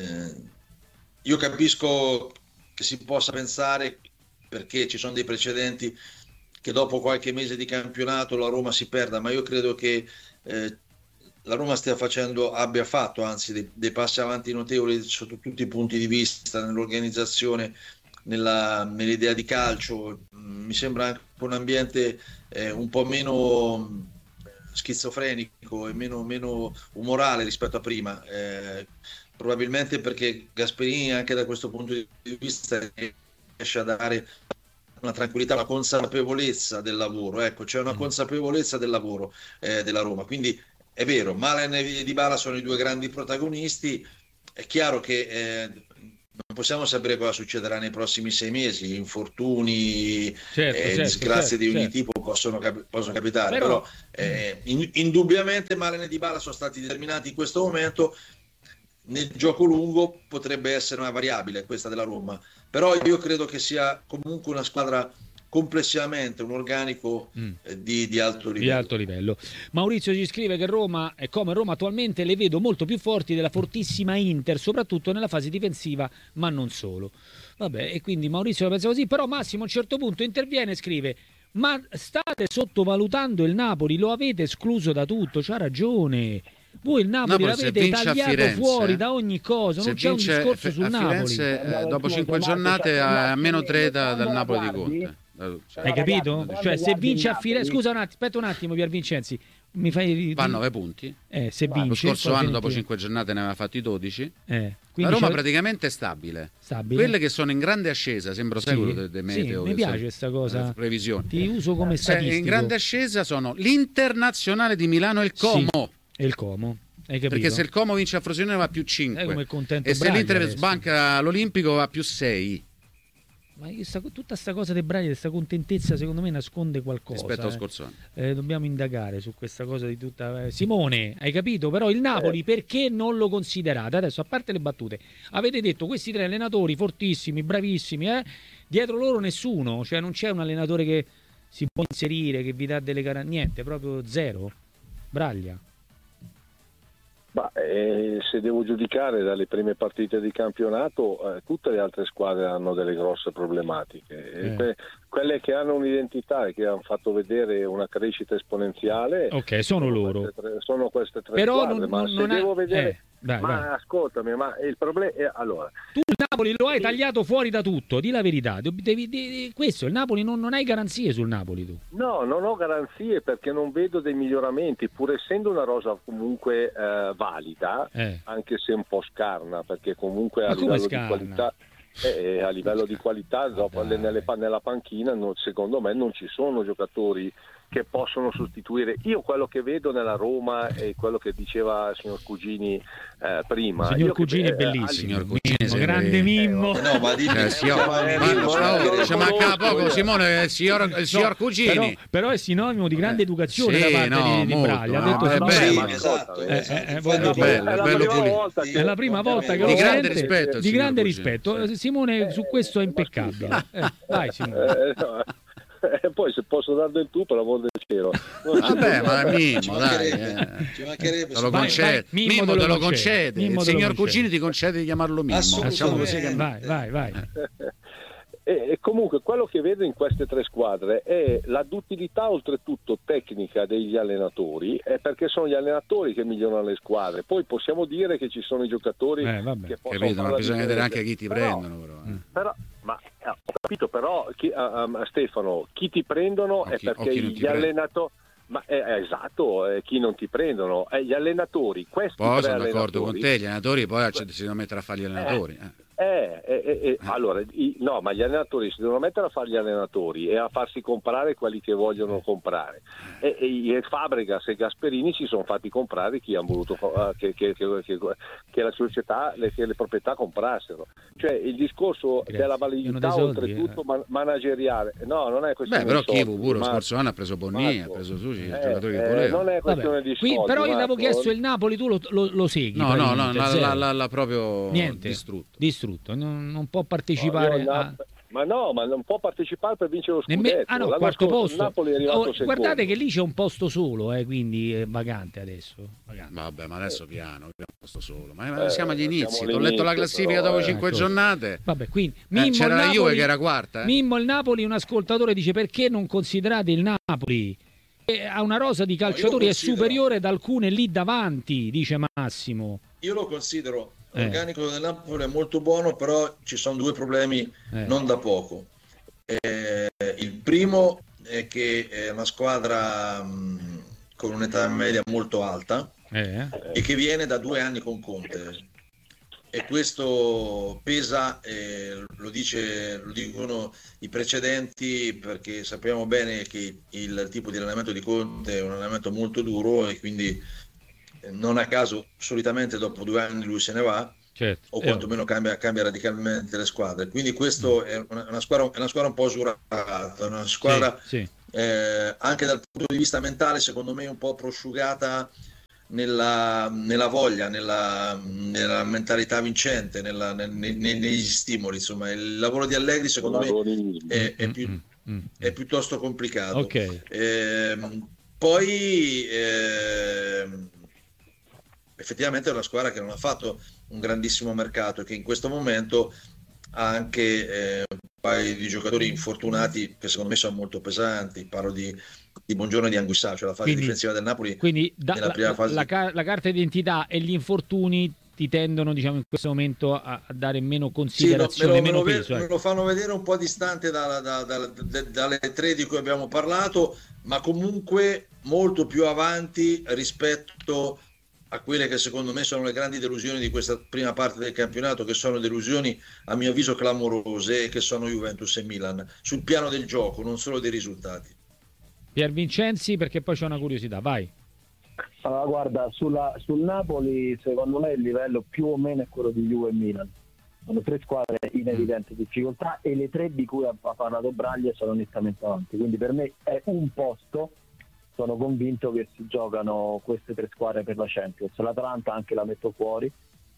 io capisco che si possa pensare, perché ci sono dei precedenti, che dopo qualche mese di campionato la Roma si perda, ma io credo che la Roma abbia fatto anzi dei passi avanti notevoli sotto tutti i punti di vista, nell'organizzazione, nell'idea di calcio. Mi sembra anche un ambiente un po' meno schizofrenico e meno umorale rispetto a prima, probabilmente perché Gasperini anche da questo punto di vista riesce a dare una tranquillità, una consapevolezza del lavoro. Ecco, c'è una consapevolezza del lavoro della Roma. Quindi è vero, Malen e Dybala sono i due grandi protagonisti. È chiaro che non possiamo sapere cosa succederà nei prossimi 6 mesi, infortuni, disgrazie di ogni tipo possono capitare, però indubbiamente Malen e Dybala sono stati determinati in questo momento. Nel gioco lungo potrebbe essere una variabile questa della Roma, però io credo che sia comunque una squadra complessivamente un organico di alto livello. Di alto livello. Maurizio ci scrive che Roma, come Roma attualmente, le vedo molto più forti della fortissima Inter, soprattutto nella fase difensiva, ma non solo. Vabbè, e quindi Maurizio la pensa così, però Massimo a un certo punto interviene e scrive: ma state sottovalutando il Napoli, lo avete escluso da tutto, c'ha ragione. Voi il Napoli l'avete tagliato fuori da ogni cosa, non c'è un discorso sul Napoli. Dopo 5 giornate a meno 3 dal Napoli di Conte. Hai capito? Cioè se vince a Firenze, scusa aspetta un attimo Pier Vincenzi, mi fai... Va a 9 punti. Se vince, lo scorso anno dopo 5 giornate ne aveva fatti 12. La Roma praticamente è stabile. Quelle che sono in grande ascesa, sembro secolo del meteo. Mi piace questa cosa. Previsioni. Ti uso come statistico. In grande ascesa sono l'Internazionale di Milano e il Como. E il Como. Hai capito? Perché se il Como vince a Frosinone va più 5 e se l'Inter sbanca l'Olimpico va più 6. Ma tutta sta cosa dei Braglia, questa contentezza secondo me nasconde qualcosa rispetto allo scorso anno. Dobbiamo indagare su questa cosa di tutta Simone, hai capito? Però il Napoli perché non lo considerate? Adesso, a parte le battute, avete detto questi 3 allenatori fortissimi, bravissimi, dietro loro nessuno, cioè non c'è un allenatore che si può inserire, che vi dà delle garanzie, niente, proprio zero. Braglia. Ma se devo giudicare dalle prime partite di campionato, tutte le altre squadre hanno delle grosse problematiche. Quelle che hanno un'identità e che hanno fatto vedere una crescita esponenziale, sono loro. Sono queste 3 però squadre. Ma se devo vedere... Vai. Ascoltami, ma il problema è allora. Tu il Napoli lo hai tagliato fuori da tutto, di la verità. Questo, il Napoli non hai garanzie sul Napoli tu. No, non ho garanzie perché non vedo dei miglioramenti, pur essendo una rosa comunque valida, anche se un po' scarna, perché comunque a livello di qualità. A livello di qualità dopo nella panchina secondo me non ci sono giocatori che possono sostituire. Io quello che vedo nella Roma e quello che diceva il signor Cugini prima. Signor Cugini è bellissimo. Signor Cugini, grande Mimmo. No, ma ci manca poco, Simone, il signor Cugini. Però è sinonimo di grande educazione da parte di Braglia. Ha detto è la prima volta che di grande rispetto. Di grande rispetto. Simone su questo è impeccabile. Vai Simone. Poi se posso dare del tu per l'amor del cielo. Vabbè, ma Mimmo, dai, ci mancherebbe. Te lo concede. Mimmo te lo concede. Il signor Cugini ti concede di chiamarlo Mimmo. Vai. E comunque quello che vedo in queste 3 squadre è la duttilità oltretutto tecnica degli allenatori, perché sono gli allenatori che migliorano le squadre. Poi possiamo dire che ci sono i giocatori che possono capito, ma bisogna vedere anche chi ti prendono però ma ho capito, però Stefano, chi ti prendono è perché gli allenatori esatto, chi non ti prendono gli allenatori. Poi sono d'accordo con te, gli allenatori poi si devono mettere a fare gli allenatori. Allora, no, ma gli allenatori si devono mettere a fare gli allenatori e a farsi comprare quelli che vogliono comprare. E Fabregas e Gasperini si sono fatti comprare chi ha voluto che la società, che le proprietà comprassero. Cioè il discorso della validità oltretutto manageriale. No, non è questione però di soldi. Chivu pure lo scorso anno ha preso Bonni, ha preso Susi, i giocatori che voleva. Non è questione di soldi. Però io avevo chiesto il Napoli, tu lo segui? No, l'ha proprio distrutto. Non può partecipare ma non può partecipare per vincere lo scudetto. Quarto posto. Napoli è arrivato guardate che lì c'è un posto solo, quindi è vacante adesso. Vabbè, ma adesso piano, un posto solo. Ma siamo agli inizi. Ho letto la classifica dopo 5 giornate. Vabbè, quindi c'era la Juve che era quarta. Mimmo il Napoli, un ascoltatore dice: perché non considerate il Napoli? Ha una rosa di calciatori è superiore ad alcune lì davanti, dice Massimo. Io lo considero. L'organico del Napoli è molto buono, però ci sono 2 problemi non da poco. Il primo è che è una squadra con un'età media molto alta e che viene da 2 anni con Conte. e questo pesa, lo dicono i precedenti, perché sappiamo bene che il tipo di allenamento di Conte è un allenamento molto duro e quindi non a caso solitamente dopo 2 anni lui se ne va, certo, o quantomeno cambia radicalmente le squadre. Quindi questo è una squadra un po' usurata, una squadra sì. Anche dal punto di vista mentale secondo me un po' prosciugata nella voglia, nella mentalità vincente, negli stimoli. Insomma, il lavoro di Allegri secondo me è piuttosto complicato. Okay. Poi effettivamente è una squadra che non ha fatto un grandissimo mercato e che in questo momento ha anche un paio di giocatori infortunati che secondo me sono molto pesanti. Parlo di Buongiorno e di Anguissà, cioè la fase difensiva del Napoli. Quindi nella prima fase la carta d'identità e gli infortuni ti tendono, diciamo, in questo momento a dare meno considerazione, meno peso. Me lo fanno vedere un po' distante dalle 3 di cui abbiamo parlato, ma comunque molto più avanti rispetto a quelle che secondo me sono le grandi delusioni di questa prima parte del campionato, che sono delusioni a mio avviso clamorose, e che sono Juventus e Milan, sul piano del gioco, non solo dei risultati. Pier Vincenzi, perché poi c'è una curiosità, vai. Allora, guarda, sul Napoli secondo me il livello più o meno è quello di Juve e Milan. Sono 3 squadre in evidente difficoltà e le 3 di cui ha parlato Braglia sono nettamente avanti, quindi per me è un posto. Sono convinto che si giocano queste 3 squadre per la Champions. L'Atalanta anche la metto fuori,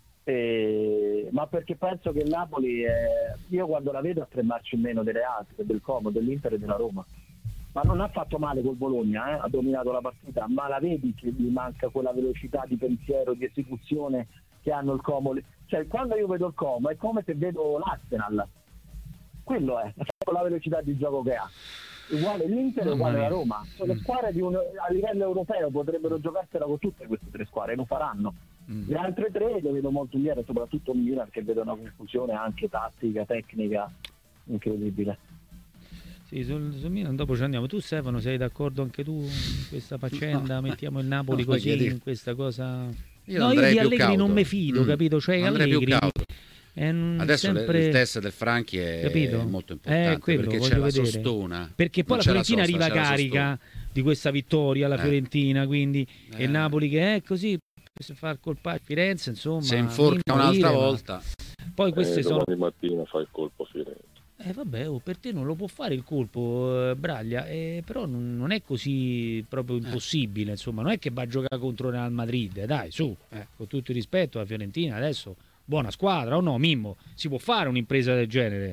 ma perché penso che il Napoli io quando la vedo a 3 marce in meno delle altre, del Como, dell'Inter e della Roma, ma non ha fatto male col Bologna, ha dominato la partita, ma la vedi che gli manca quella velocità di pensiero, di esecuzione che hanno il Como. Cioè, quando io vedo il Como è come se vedo l'Arsenal, quello è la velocità di gioco che ha. Uguale l'Inter e uguale la Roma. Sono squadre a livello europeo, potrebbero giocarsela con tutte queste 3 squadre, lo faranno. Le altre 3 le vedo molto indietro, soprattutto Milan, che vedo una confusione anche tattica, tecnica incredibile. Sì, sul Milan dopo ci andiamo. Tu Stefano, sei d'accordo anche tu in questa faccenda? No. Mettiamo il Napoli così in questa cosa? Io di Allegri cauto. Non mi fido, capito? Cioè Allegri adesso sempre... il test del Franchi è molto importante, perché c'è la sostona, perché poi la Fiorentina arriva carica di questa vittoria, la Fiorentina, quindi e il Napoli che è così, se fa il colpo a Firenze, insomma, se inforca un'altra volta, poi queste sono domani mattina fa il colpo a Firenze. Vabbè, per te non lo può fare il colpo, Braglia, però non è così proprio impossibile, insomma, non è che va a giocare contro il Real Madrid, dai, su, con tutto il rispetto alla Fiorentina, adesso buona squadra o no, Mimmo? Si può fare un'impresa del genere?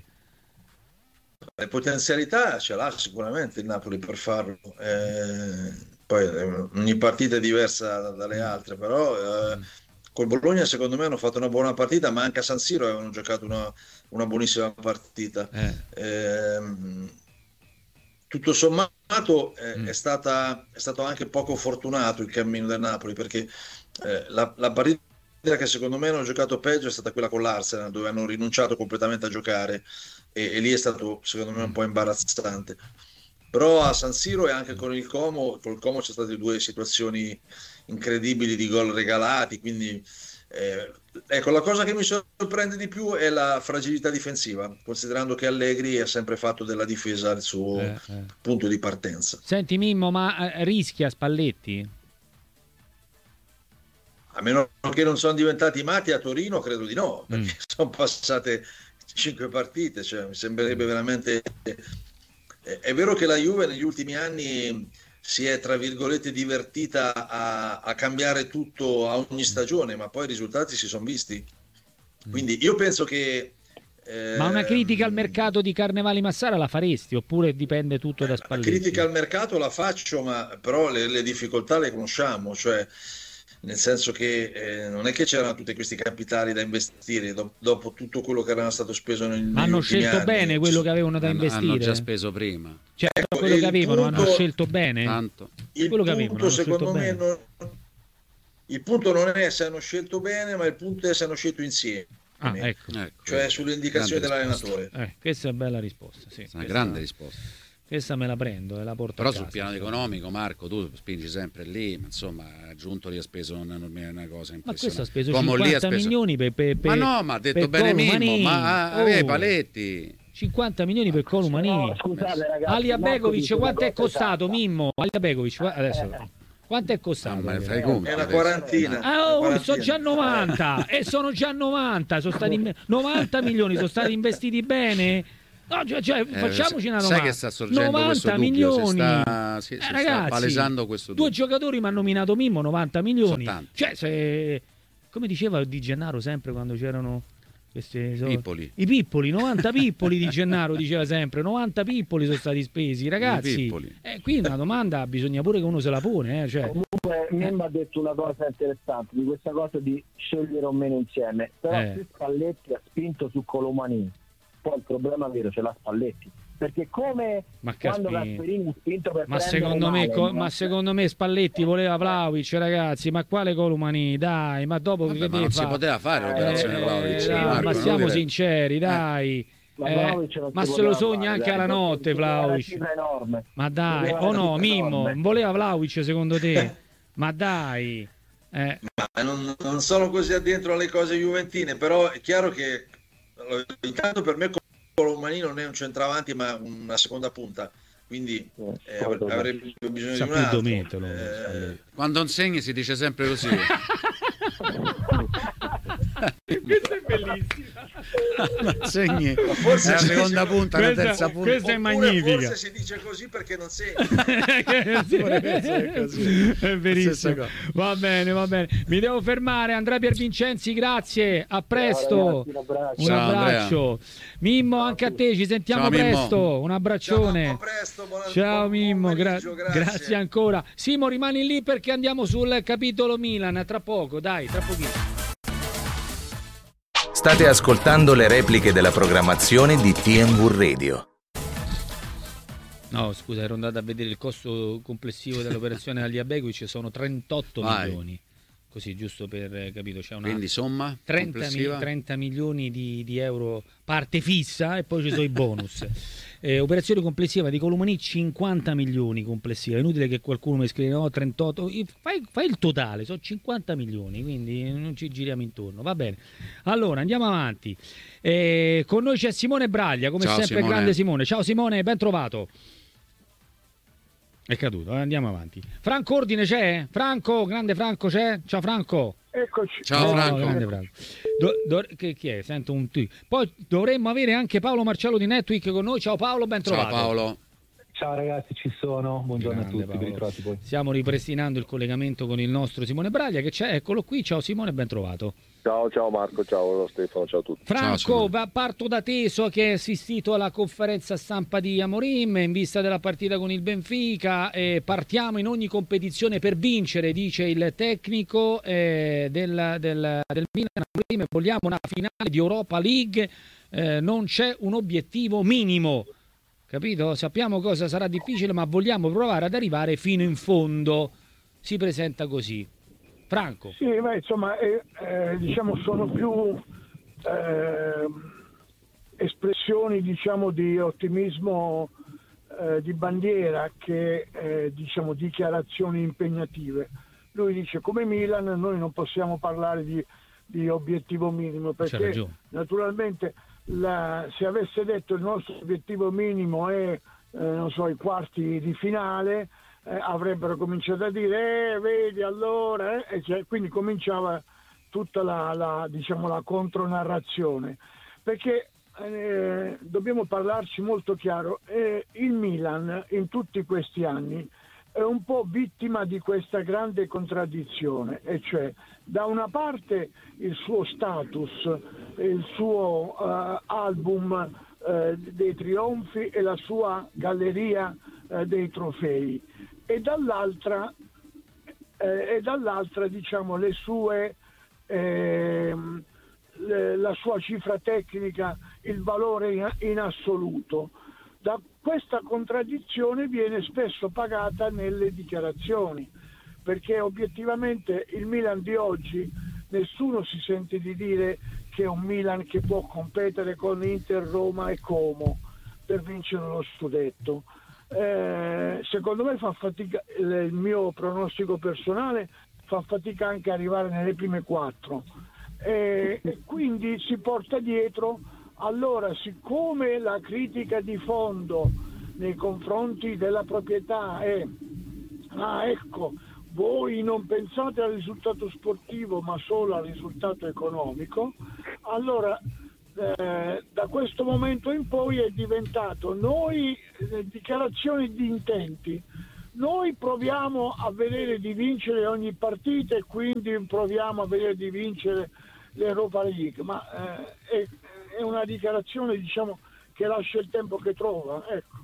Le potenzialità ce l'ha sicuramente il Napoli per farlo. Poi ogni partita è diversa dalle altre, però col Bologna secondo me hanno fatto una buona partita, ma anche a San Siro avevano giocato una buonissima partita. Tutto sommato è stato anche poco fortunato il cammino del Napoli, perché la partita che secondo me hanno giocato peggio è stata quella con l'Arsenal, dove hanno rinunciato completamente a giocare, e lì è stato secondo me un po' imbarazzante. Però a San Siro e anche con il Como c'è state 2 situazioni incredibili di gol regalati, quindi ecco, la cosa che mi sorprende di più è la fragilità difensiva, considerando che Allegri ha sempre fatto della difesa il suo punto di partenza. Senti Mimmo, ma rischia Spalletti? A meno che non sono diventati matti a Torino, credo di no, perché sono passate 5 partite, cioè mi sembrerebbe veramente... È vero che la Juve negli ultimi anni si è, tra virgolette, divertita a cambiare tutto a ogni stagione, ma poi i risultati si sono visti. Quindi io penso che... Ma una critica al mercato di Carnevali Massara la faresti, oppure dipende tutto da Spalletti? La critica al mercato la faccio, ma però le difficoltà le conosciamo, cioè... nel senso che non è che c'erano tutti questi capitali da investire dopo tutto quello che era stato speso negli ultimi anni. Hanno scelto bene quello che avevano da investire. Hanno già speso prima. Cioè, quello che avevano hanno scelto bene. Tanto. Il quello punto, che avevano, secondo me, il punto non è se hanno scelto bene, ma il punto è se hanno scelto insieme. Ecco. Cioè sulle indicazioni dell'allenatore. Questa è una bella risposta. Sì, una grande risposta. Questa me la prendo e la porto Però a casa. sul piano economico, Marco, tu spingi sempre lì, ma insomma, Giuntoli ha speso una cosa impressionante. Ma questo ha speso Como 50 milioni per ma no, ma ha detto bene Mimmo, ma aveva i paletti. 50 milioni per Colomani. No, scusate ragazzi. Alia Begovic, quanto è costato, esatta. Mimmo? Alia Begovic, adesso quanto è costato? Ma fai conto, È una quarantina. Sono già 90 e sono già 90, sono stati 90 milioni, sono stati investiti bene. No, facciamoci una domanda. Sai che sta sorgendo 90 questo dubbio, milioni. si Ragazzi, sta palesando questo dubbio. 2 giocatori mi hanno nominato Mimmo, 90 milioni. Sono tanti. Cioè, come diceva Di Gennaro sempre quando c'erano Pippoli. I pippoli, 90 pippoli Di Gennaro diceva sempre, 90 pippoli sono stati spesi, ragazzi. Qui una domanda bisogna pure che uno se la pone. Cioè. Comunque Mimmo ha detto una cosa interessante di questa cosa di scegliere o meno insieme, però se Spalletti ha spinto su Colomani, poi il problema vero ce l'ha Spalletti, perché come quando Gasperini ha spinto per secondo me Spalletti voleva Vlahovic, ragazzi, ma quale Colomani, dai, ma dopo che non si poteva fare l'operazione Vlahovic, ma siamo sinceri, dai. Ma se lo sogna anche alla notte Vlahovic, ma dai, no, Mimmo voleva Vlahovic secondo te? Ma dai, ma non sono così addentro alle cose juventine, però è chiaro che intanto per me Colomani non è un centravanti ma una seconda punta, quindi avrebbe bisogno di un altro. Quando insegni si dice sempre così. Questa è bellissima. Segni forse la seconda punta, la terza punta. Questa è magnifica. Forse si dice così perché non segni. È verissimo. Va bene. Mi devo fermare. Andrea Piervincenzi, grazie. A presto. Un abbraccio. Mimmo, anche a te. Ci sentiamo presto. Un abbraccione. Ciao Mimmo. Grazie ancora. Simo, rimani lì perché andiamo sul capitolo Milan. Tra poco, dai, tra pochino. State ascoltando le repliche della programmazione di TNV Radio. No, scusa, ero andato a vedere il costo complessivo dell'operazione Alia Begovic, sono 38 milioni. Così, giusto per capito, c'è una quindi somma 30 milioni di euro parte fissa e poi ci sono i bonus. Operazione complessiva di Colomani 50 milioni complessiva. È inutile che qualcuno mi scriva no, 38, fai il totale, sono 50 milioni, quindi non ci giriamo intorno. Va bene. Allora, andiamo avanti. Con noi c'è Simone Braglia, come sempre Simone. Grande Simone. Ciao Simone, ben trovato. È caduto, andiamo avanti. Franco Ordine c'è? Franco, grande Franco c'è? Ciao Franco. Eccoci. Ciao Franco. Grande Franco. Chi è? Sento un tweet. Poi dovremmo avere anche Paolo Marcello di Netweek con noi. Ciao Paolo, ben trovato. Ciao Paolo. Ciao ragazzi, ci sono. Buongiorno grande, a tutti, ben ritrovati poi. Stiamo ripristinando il collegamento con il nostro Simone Braglia che c'è, eccolo qui. Ciao Simone, ben trovato. Ciao Marco, ciao Stefano, ciao a tutti. Franco, parto da te, so che hai assistito alla conferenza stampa di Amorim in vista della partita con il Benfica. Partiamo in ogni competizione per vincere, dice il tecnico del Milan Amorim. Vogliamo una finale di Europa League, non c'è un obiettivo minimo. Capito? Sappiamo cosa sarà difficile, ma vogliamo provare ad arrivare fino in fondo. Si presenta così. Franco. Sì, ma insomma, diciamo sono più espressioni, diciamo, di ottimismo di bandiera che diciamo dichiarazioni impegnative. Lui dice come Milan noi non possiamo parlare di obiettivo minimo perché naturalmente se avesse detto il nostro obiettivo minimo è non so, i quarti di finale, avrebbero cominciato a dire vedi allora quindi cominciava tutta la diciamo la contronarrazione, perché dobbiamo parlarci molto chiaro, il Milan in tutti questi anni è un po' vittima di questa grande contraddizione, e cioè da una parte il suo status, il suo album dei trionfi e la sua galleria dei trofei, e dall'altra diciamo le sue la sua cifra tecnica, il valore in assoluto. Da questa contraddizione viene spesso pagata nelle dichiarazioni, perché obiettivamente il Milan di oggi nessuno si sente di dire che è un Milan che può competere con Inter, Roma e Como per vincere lo scudetto. secondo me fa fatica, il mio pronostico personale fa fatica anche arrivare nelle prime 4 e quindi si porta dietro. Allora, siccome la critica di fondo nei confronti della proprietà è ecco, voi non pensate al risultato sportivo ma solo al risultato economico, allora da questo momento in poi è diventato dichiarazioni di intenti. Noi proviamo a vedere di vincere ogni partita e quindi proviamo a vedere di vincere l'Europa League, ma è una dichiarazione, diciamo, che lascia il tempo che trova, ecco.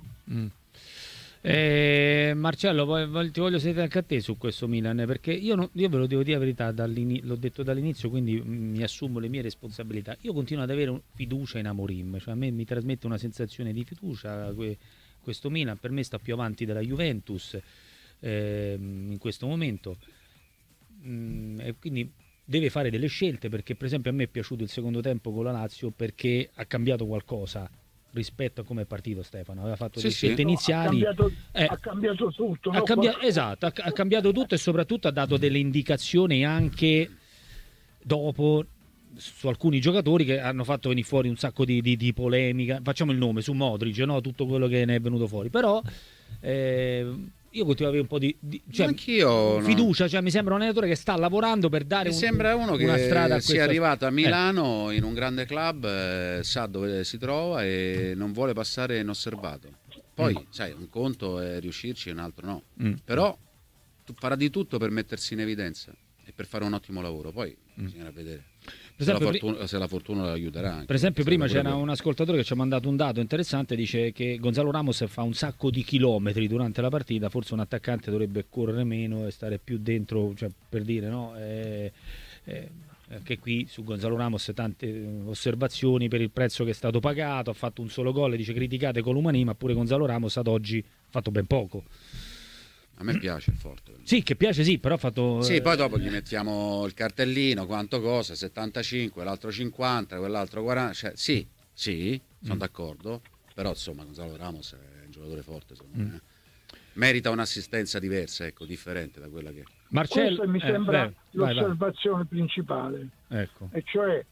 Marcello, ti voglio sentire anche a te su questo Milan, perché io ve lo devo dire la verità, l'ho detto dall'inizio, quindi mi assumo le mie responsabilità. Io continuo ad avere fiducia in Amorim, cioè a me mi trasmette una sensazione di fiducia. Questo Milan per me sta più avanti della Juventus in questo momento, e quindi deve fare delle scelte, perché per esempio a me è piaciuto il secondo tempo con la Lazio perché ha cambiato qualcosa rispetto a come è partito Stefano. Aveva fatto delle scelte iniziali, ha cambiato tutto, esatto, ha cambiato tutto, e soprattutto ha dato delle indicazioni anche dopo su alcuni giocatori che hanno fatto venire fuori un sacco di polemica. Facciamo il nome su Modric, no? Tutto quello che ne è venuto fuori, però io continuo ad avere un po' di fiducia, cioè mi sembra un allenatore che sta lavorando per dare sembra uno una che strada a sia arrivato a Milano in un grande club, sa dove si trova e non vuole passare inosservato. Poi sai, un conto è riuscirci, un altro no, però farà di tutto per mettersi in evidenza e per fare un ottimo lavoro. Poi bisognerà vedere se la fortuna lo aiuterà anche. Per esempio prima c'era un ascoltatore che ci ha mandato un dato interessante, dice che Gonzalo Ramos fa un sacco di chilometri durante la partita, forse un attaccante dovrebbe correre meno e stare più dentro, cioè, per dire, no? Anche qui su Gonzalo Ramos tante osservazioni per il prezzo che è stato pagato, ha fatto un solo gol, dice criticate Colomani, ma pure Gonzalo Ramos ad oggi ha fatto ben poco. A me piace il forte. Sì, che piace, sì, però ha fatto... Sì, poi dopo gli mettiamo il cartellino, quanto costa, 75, l'altro 50, quell'altro 40, cioè, sì, sono d'accordo, però insomma Gonzalo Ramos è un giocatore forte, secondo me. Merita un'assistenza diversa, ecco, differente da quella che... Marcello, questa mi sembra l'osservazione principale, ecco. E cioè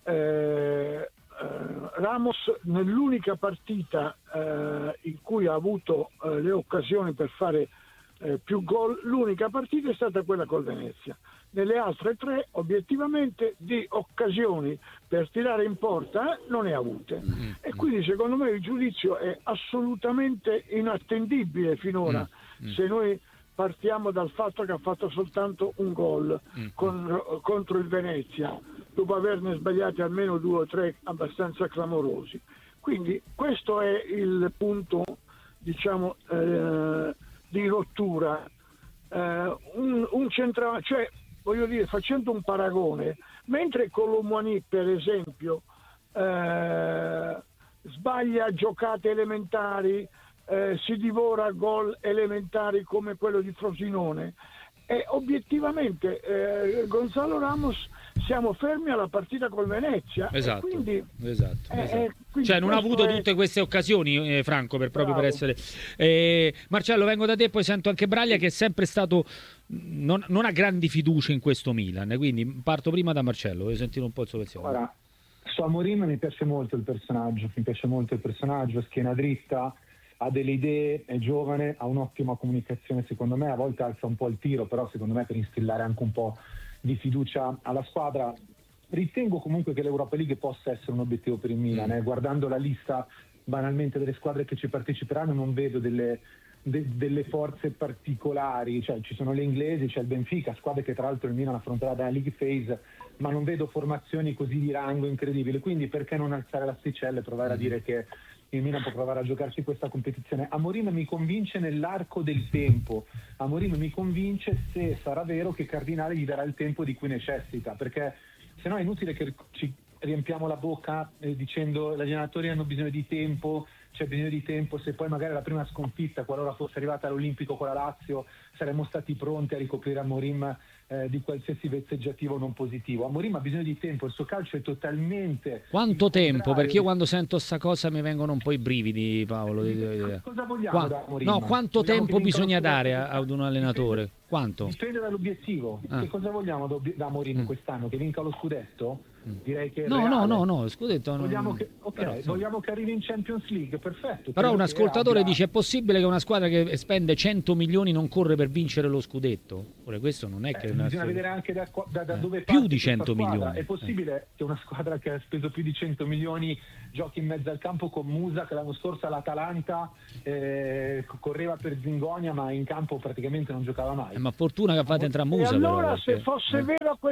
Ramos nell'unica partita in cui ha avuto le occasioni per fare più gol, l'unica partita è stata quella col Venezia. Nelle altre 3 obiettivamente di occasioni per tirare in porta non ne ha avute, e quindi secondo me il giudizio è assolutamente inattendibile finora, se noi partiamo dal fatto che ha fatto soltanto un gol contro il Venezia, dopo averne sbagliati almeno 2 o 3 abbastanza clamorosi. Quindi questo è il punto, diciamo, di rottura. Un centravanti, cioè, voglio dire, facendo un paragone, mentre Colomani per esempio sbaglia giocate elementari, si divora gol elementari come quello di Frosinone, e obiettivamente Gonzalo Ramos siamo fermi alla partita col Venezia. Esatto, quindi, quindi cioè non ha avuto tutte queste occasioni, Franco, proprio per essere... Marcello, vengo da te, poi sento anche Braglia che è sempre stato... Non ha grandi fiducie in questo Milan, quindi parto prima da Marcello, voglio sentire un po' il suo pensiero. Ora, su Amorim mi piace molto il personaggio, schiena dritta, ha delle idee, è giovane, ha un'ottima comunicazione, secondo me a volte alza un po' il tiro, però secondo me per instillare anche un po' di fiducia alla squadra. Ritengo comunque che l'Europa League possa essere un obiettivo per il Milan, guardando la lista banalmente delle squadre che ci parteciperanno non vedo delle forze particolari, cioè ci sono le inglesi, c'è il Benfica, squadre che tra l'altro il Milan affronterà dalla League Phase, ma non vedo formazioni così di rango incredibili, quindi perché non alzare l'asticella e provare a dire che il Milan può provare a giocarsi questa competizione. Amorim mi convince nell'arco del tempo, Amorim mi convince se sarà vero che Cardinale gli darà il tempo di cui necessita, perché sennò è inutile che ci riempiamo la bocca dicendo gli allenatori hanno bisogno di tempo, c'è bisogno di tempo, se poi magari la prima sconfitta, qualora fosse arrivata all'Olimpico con la Lazio, saremmo stati pronti a ricoprire Amorim di qualsiasi vezzeggiativo non positivo. Amorim ha bisogno di tempo, il suo calcio è totalmente... Quanto tempo? Perché io quando sento sta cosa mi vengono un po' i brividi, Paolo. Cosa vogliamo da Amorim? No, quanto Vogliamo tempo bisogna dare ad un allenatore? Quanto? Dipende dall'obiettivo. Che cosa vogliamo da Amorim quest'anno? Che vinca lo scudetto? Direi che no, scudetto vogliamo che arrivi in Champions League, perfetto. Però un ascoltatore dice: è possibile che una squadra che spende 100 milioni non corre per vincere lo scudetto? Ora questo non è che bisogna vedere anche da dove più di 100 milioni. È possibile che una squadra che ha speso più di 100 milioni giochi in mezzo al campo con Musa, che l'anno scorso all'Atalanta correva per Zingonia, ma in campo praticamente non giocava mai. Ma fortuna che ha fatto entrare Musa. E allora però, se fosse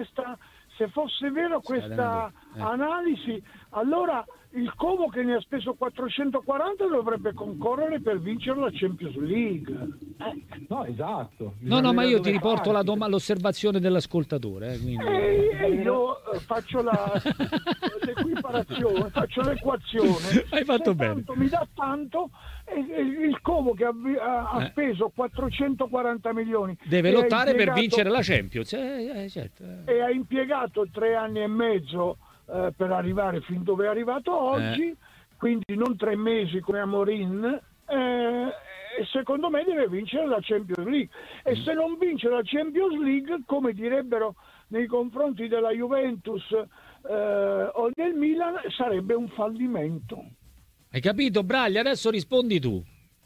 vera questa analisi, allora il Como, che ne ha speso 440, dovrebbe concorrere per vincere la Champions League. No, esatto. No, ma io ti riporto l'osservazione dell'ascoltatore. Io faccio l'equiparazione, faccio l'equazione. Hai fatto bene. Tanto mi dà tanto, e il Como che ha speso 440 milioni deve lottare per vincere la Champions. Certo. E ha impiegato 3 anni e mezzo per arrivare fin dove è arrivato oggi, quindi non 3 mesi come Amorim, e secondo me deve vincere la Champions League, e se non vince la Champions League, come direbbero nei confronti della Juventus o del Milan, sarebbe un fallimento. Hai capito, Braglia? Adesso rispondi tu.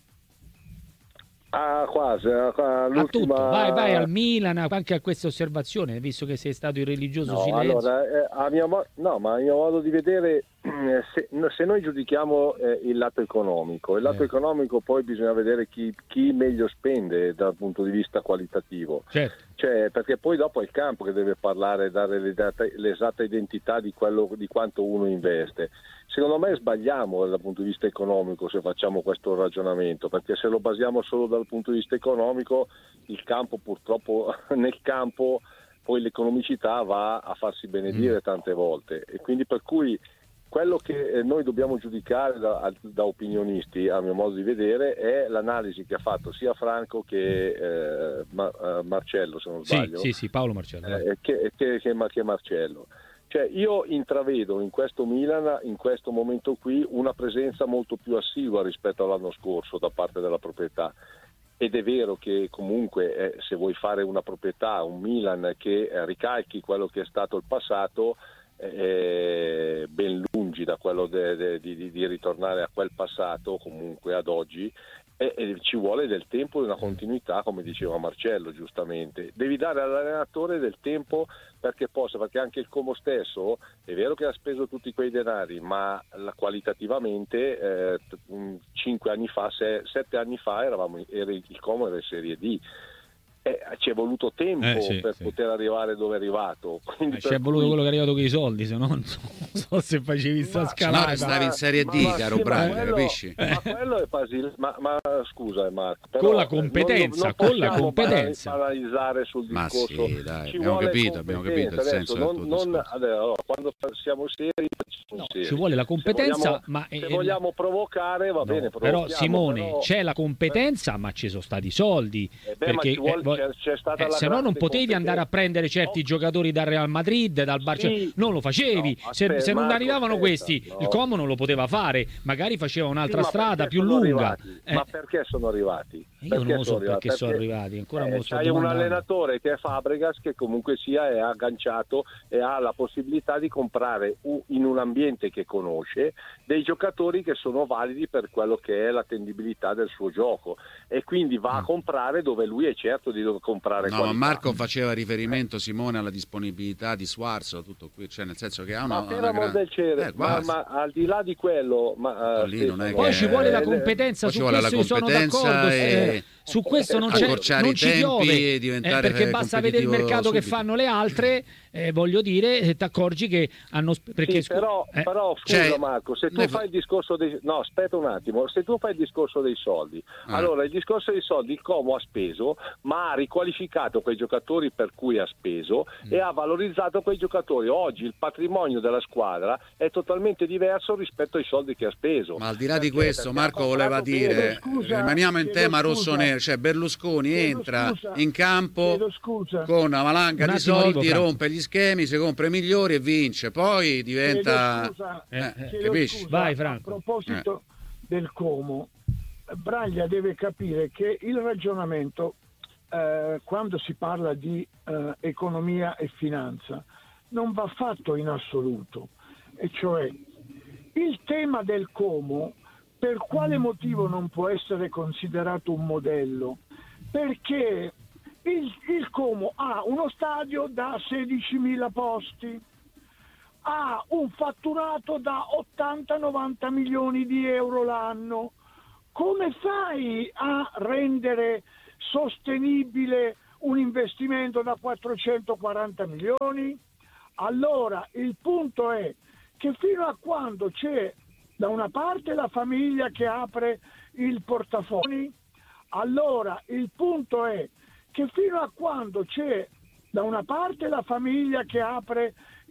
Quasi. A tutto. Vai al Milan, anche a questa osservazione, visto che sei stato il religioso silenzio. Allora, a mio modo di vedere, se noi giudichiamo il lato economico, poi bisogna vedere chi meglio spende dal punto di vista qualitativo. Certo. Cioè, perché poi dopo è il campo che deve parlare, dare l'esatta identità di quanto uno investe. Secondo me sbagliamo dal punto di vista economico se facciamo questo ragionamento, perché se lo basiamo solo dal punto di vista economico, il campo purtroppo nel campo poi l'economicità va a farsi benedire tante volte, e quindi per cui quello che noi dobbiamo giudicare da opinionisti, a mio modo di vedere, è l'analisi che ha fatto sia Franco che Marcello, se non sbaglio. Sì, Paolo Marcello. Che Marcello. Cioè, io intravedo in questo Milan, in questo momento qui, una presenza molto più assidua rispetto all'anno scorso da parte della proprietà. Ed è vero che comunque se vuoi fare una proprietà, un Milan che ricalchi quello che è stato il passato, ben lungi da quello di ritornare a quel passato, comunque ad oggi, e ci vuole del tempo e una continuità, come diceva Marcello giustamente. Devi dare all'allenatore del tempo perché anche il Como stesso è vero che ha speso tutti quei denari, ma qualitativamente 7 anni fa il Como era in Serie D. Ci è voluto tempo per poter arrivare dove è arrivato. Ci è voluto quello che è arrivato con i soldi, se no non so se facevi sta scalata. No, stavi in Serie D, caro Braglia, capisci? Ma quello è ma scusa Marco, però, con la competenza, non analizzare sul discorso. Ma sì, dai, abbiamo capito il senso del tuo discorso. Allora, quando siamo seri, ci vuole la competenza, se vogliamo provocare va bene, però Simone, c'è la competenza, ma ci sono stati i soldi, perché c'è stata se no non potevi andare a prendere certi giocatori dal Real Madrid, dal Barcellona, non lo facevi. Se non arrivavano questi, il Como non lo poteva fare, magari faceva un'altra strada più lunga. Ma perché sono arrivati? Io non lo so perché sono arrivati, ancora me lo sto domandando. C'hai un allenatore che è Fabregas, che comunque sia è agganciato e ha la possibilità di comprare in un ambiente che conosce dei giocatori che sono validi per quello che è l'attendibilità del suo gioco, e quindi va a comprare dove lui è certo di dover comprare qualità. Ma Marco faceva riferimento, Simone, alla disponibilità di Suarzo, tutto qui, cioè nel senso che ha una del cielo, ma al di là di quello, poi ci vuole la competenza, su questo io sono d'accordo, su questo non ci piove, perché basta vedere il mercato subito che fanno le altre, voglio dire, ti accorgi che hanno... Perché, sì, però scusa Marco, se tu fai il discorso dei... No, aspetta un attimo, se tu fai il discorso dei soldi, allora il discorso dei soldi il Como ha speso, ma ha riqualificato quei giocatori per cui ha speso e ha valorizzato quei giocatori. Oggi il patrimonio della squadra è totalmente diverso rispetto ai soldi che ha speso. Ma al di là di questo, Marco voleva dire, rimaniamo in tema rosso-nero, cioè Berlusconi entra in campo con una valanga di soldi, rompe gli schemi, si compra i migliori e vince, poi diventa... capisci? Vai, Franco. A proposito del Como, Braglia deve capire che il ragionamento, quando si parla di economia e finanza, non va fatto in assoluto, e cioè il tema del Como per quale motivo non può essere considerato un modello? Perché il Como ha uno stadio da 16.000 posti, ha un fatturato da 80-90 milioni di euro l'anno. Come fai a rendere sostenibile un investimento da 440 milioni? Allora il punto è che fino a quando c'è da una parte la famiglia che apre il portafoglio, allora il punto è che fino a quando c'è da una parte la famiglia che apre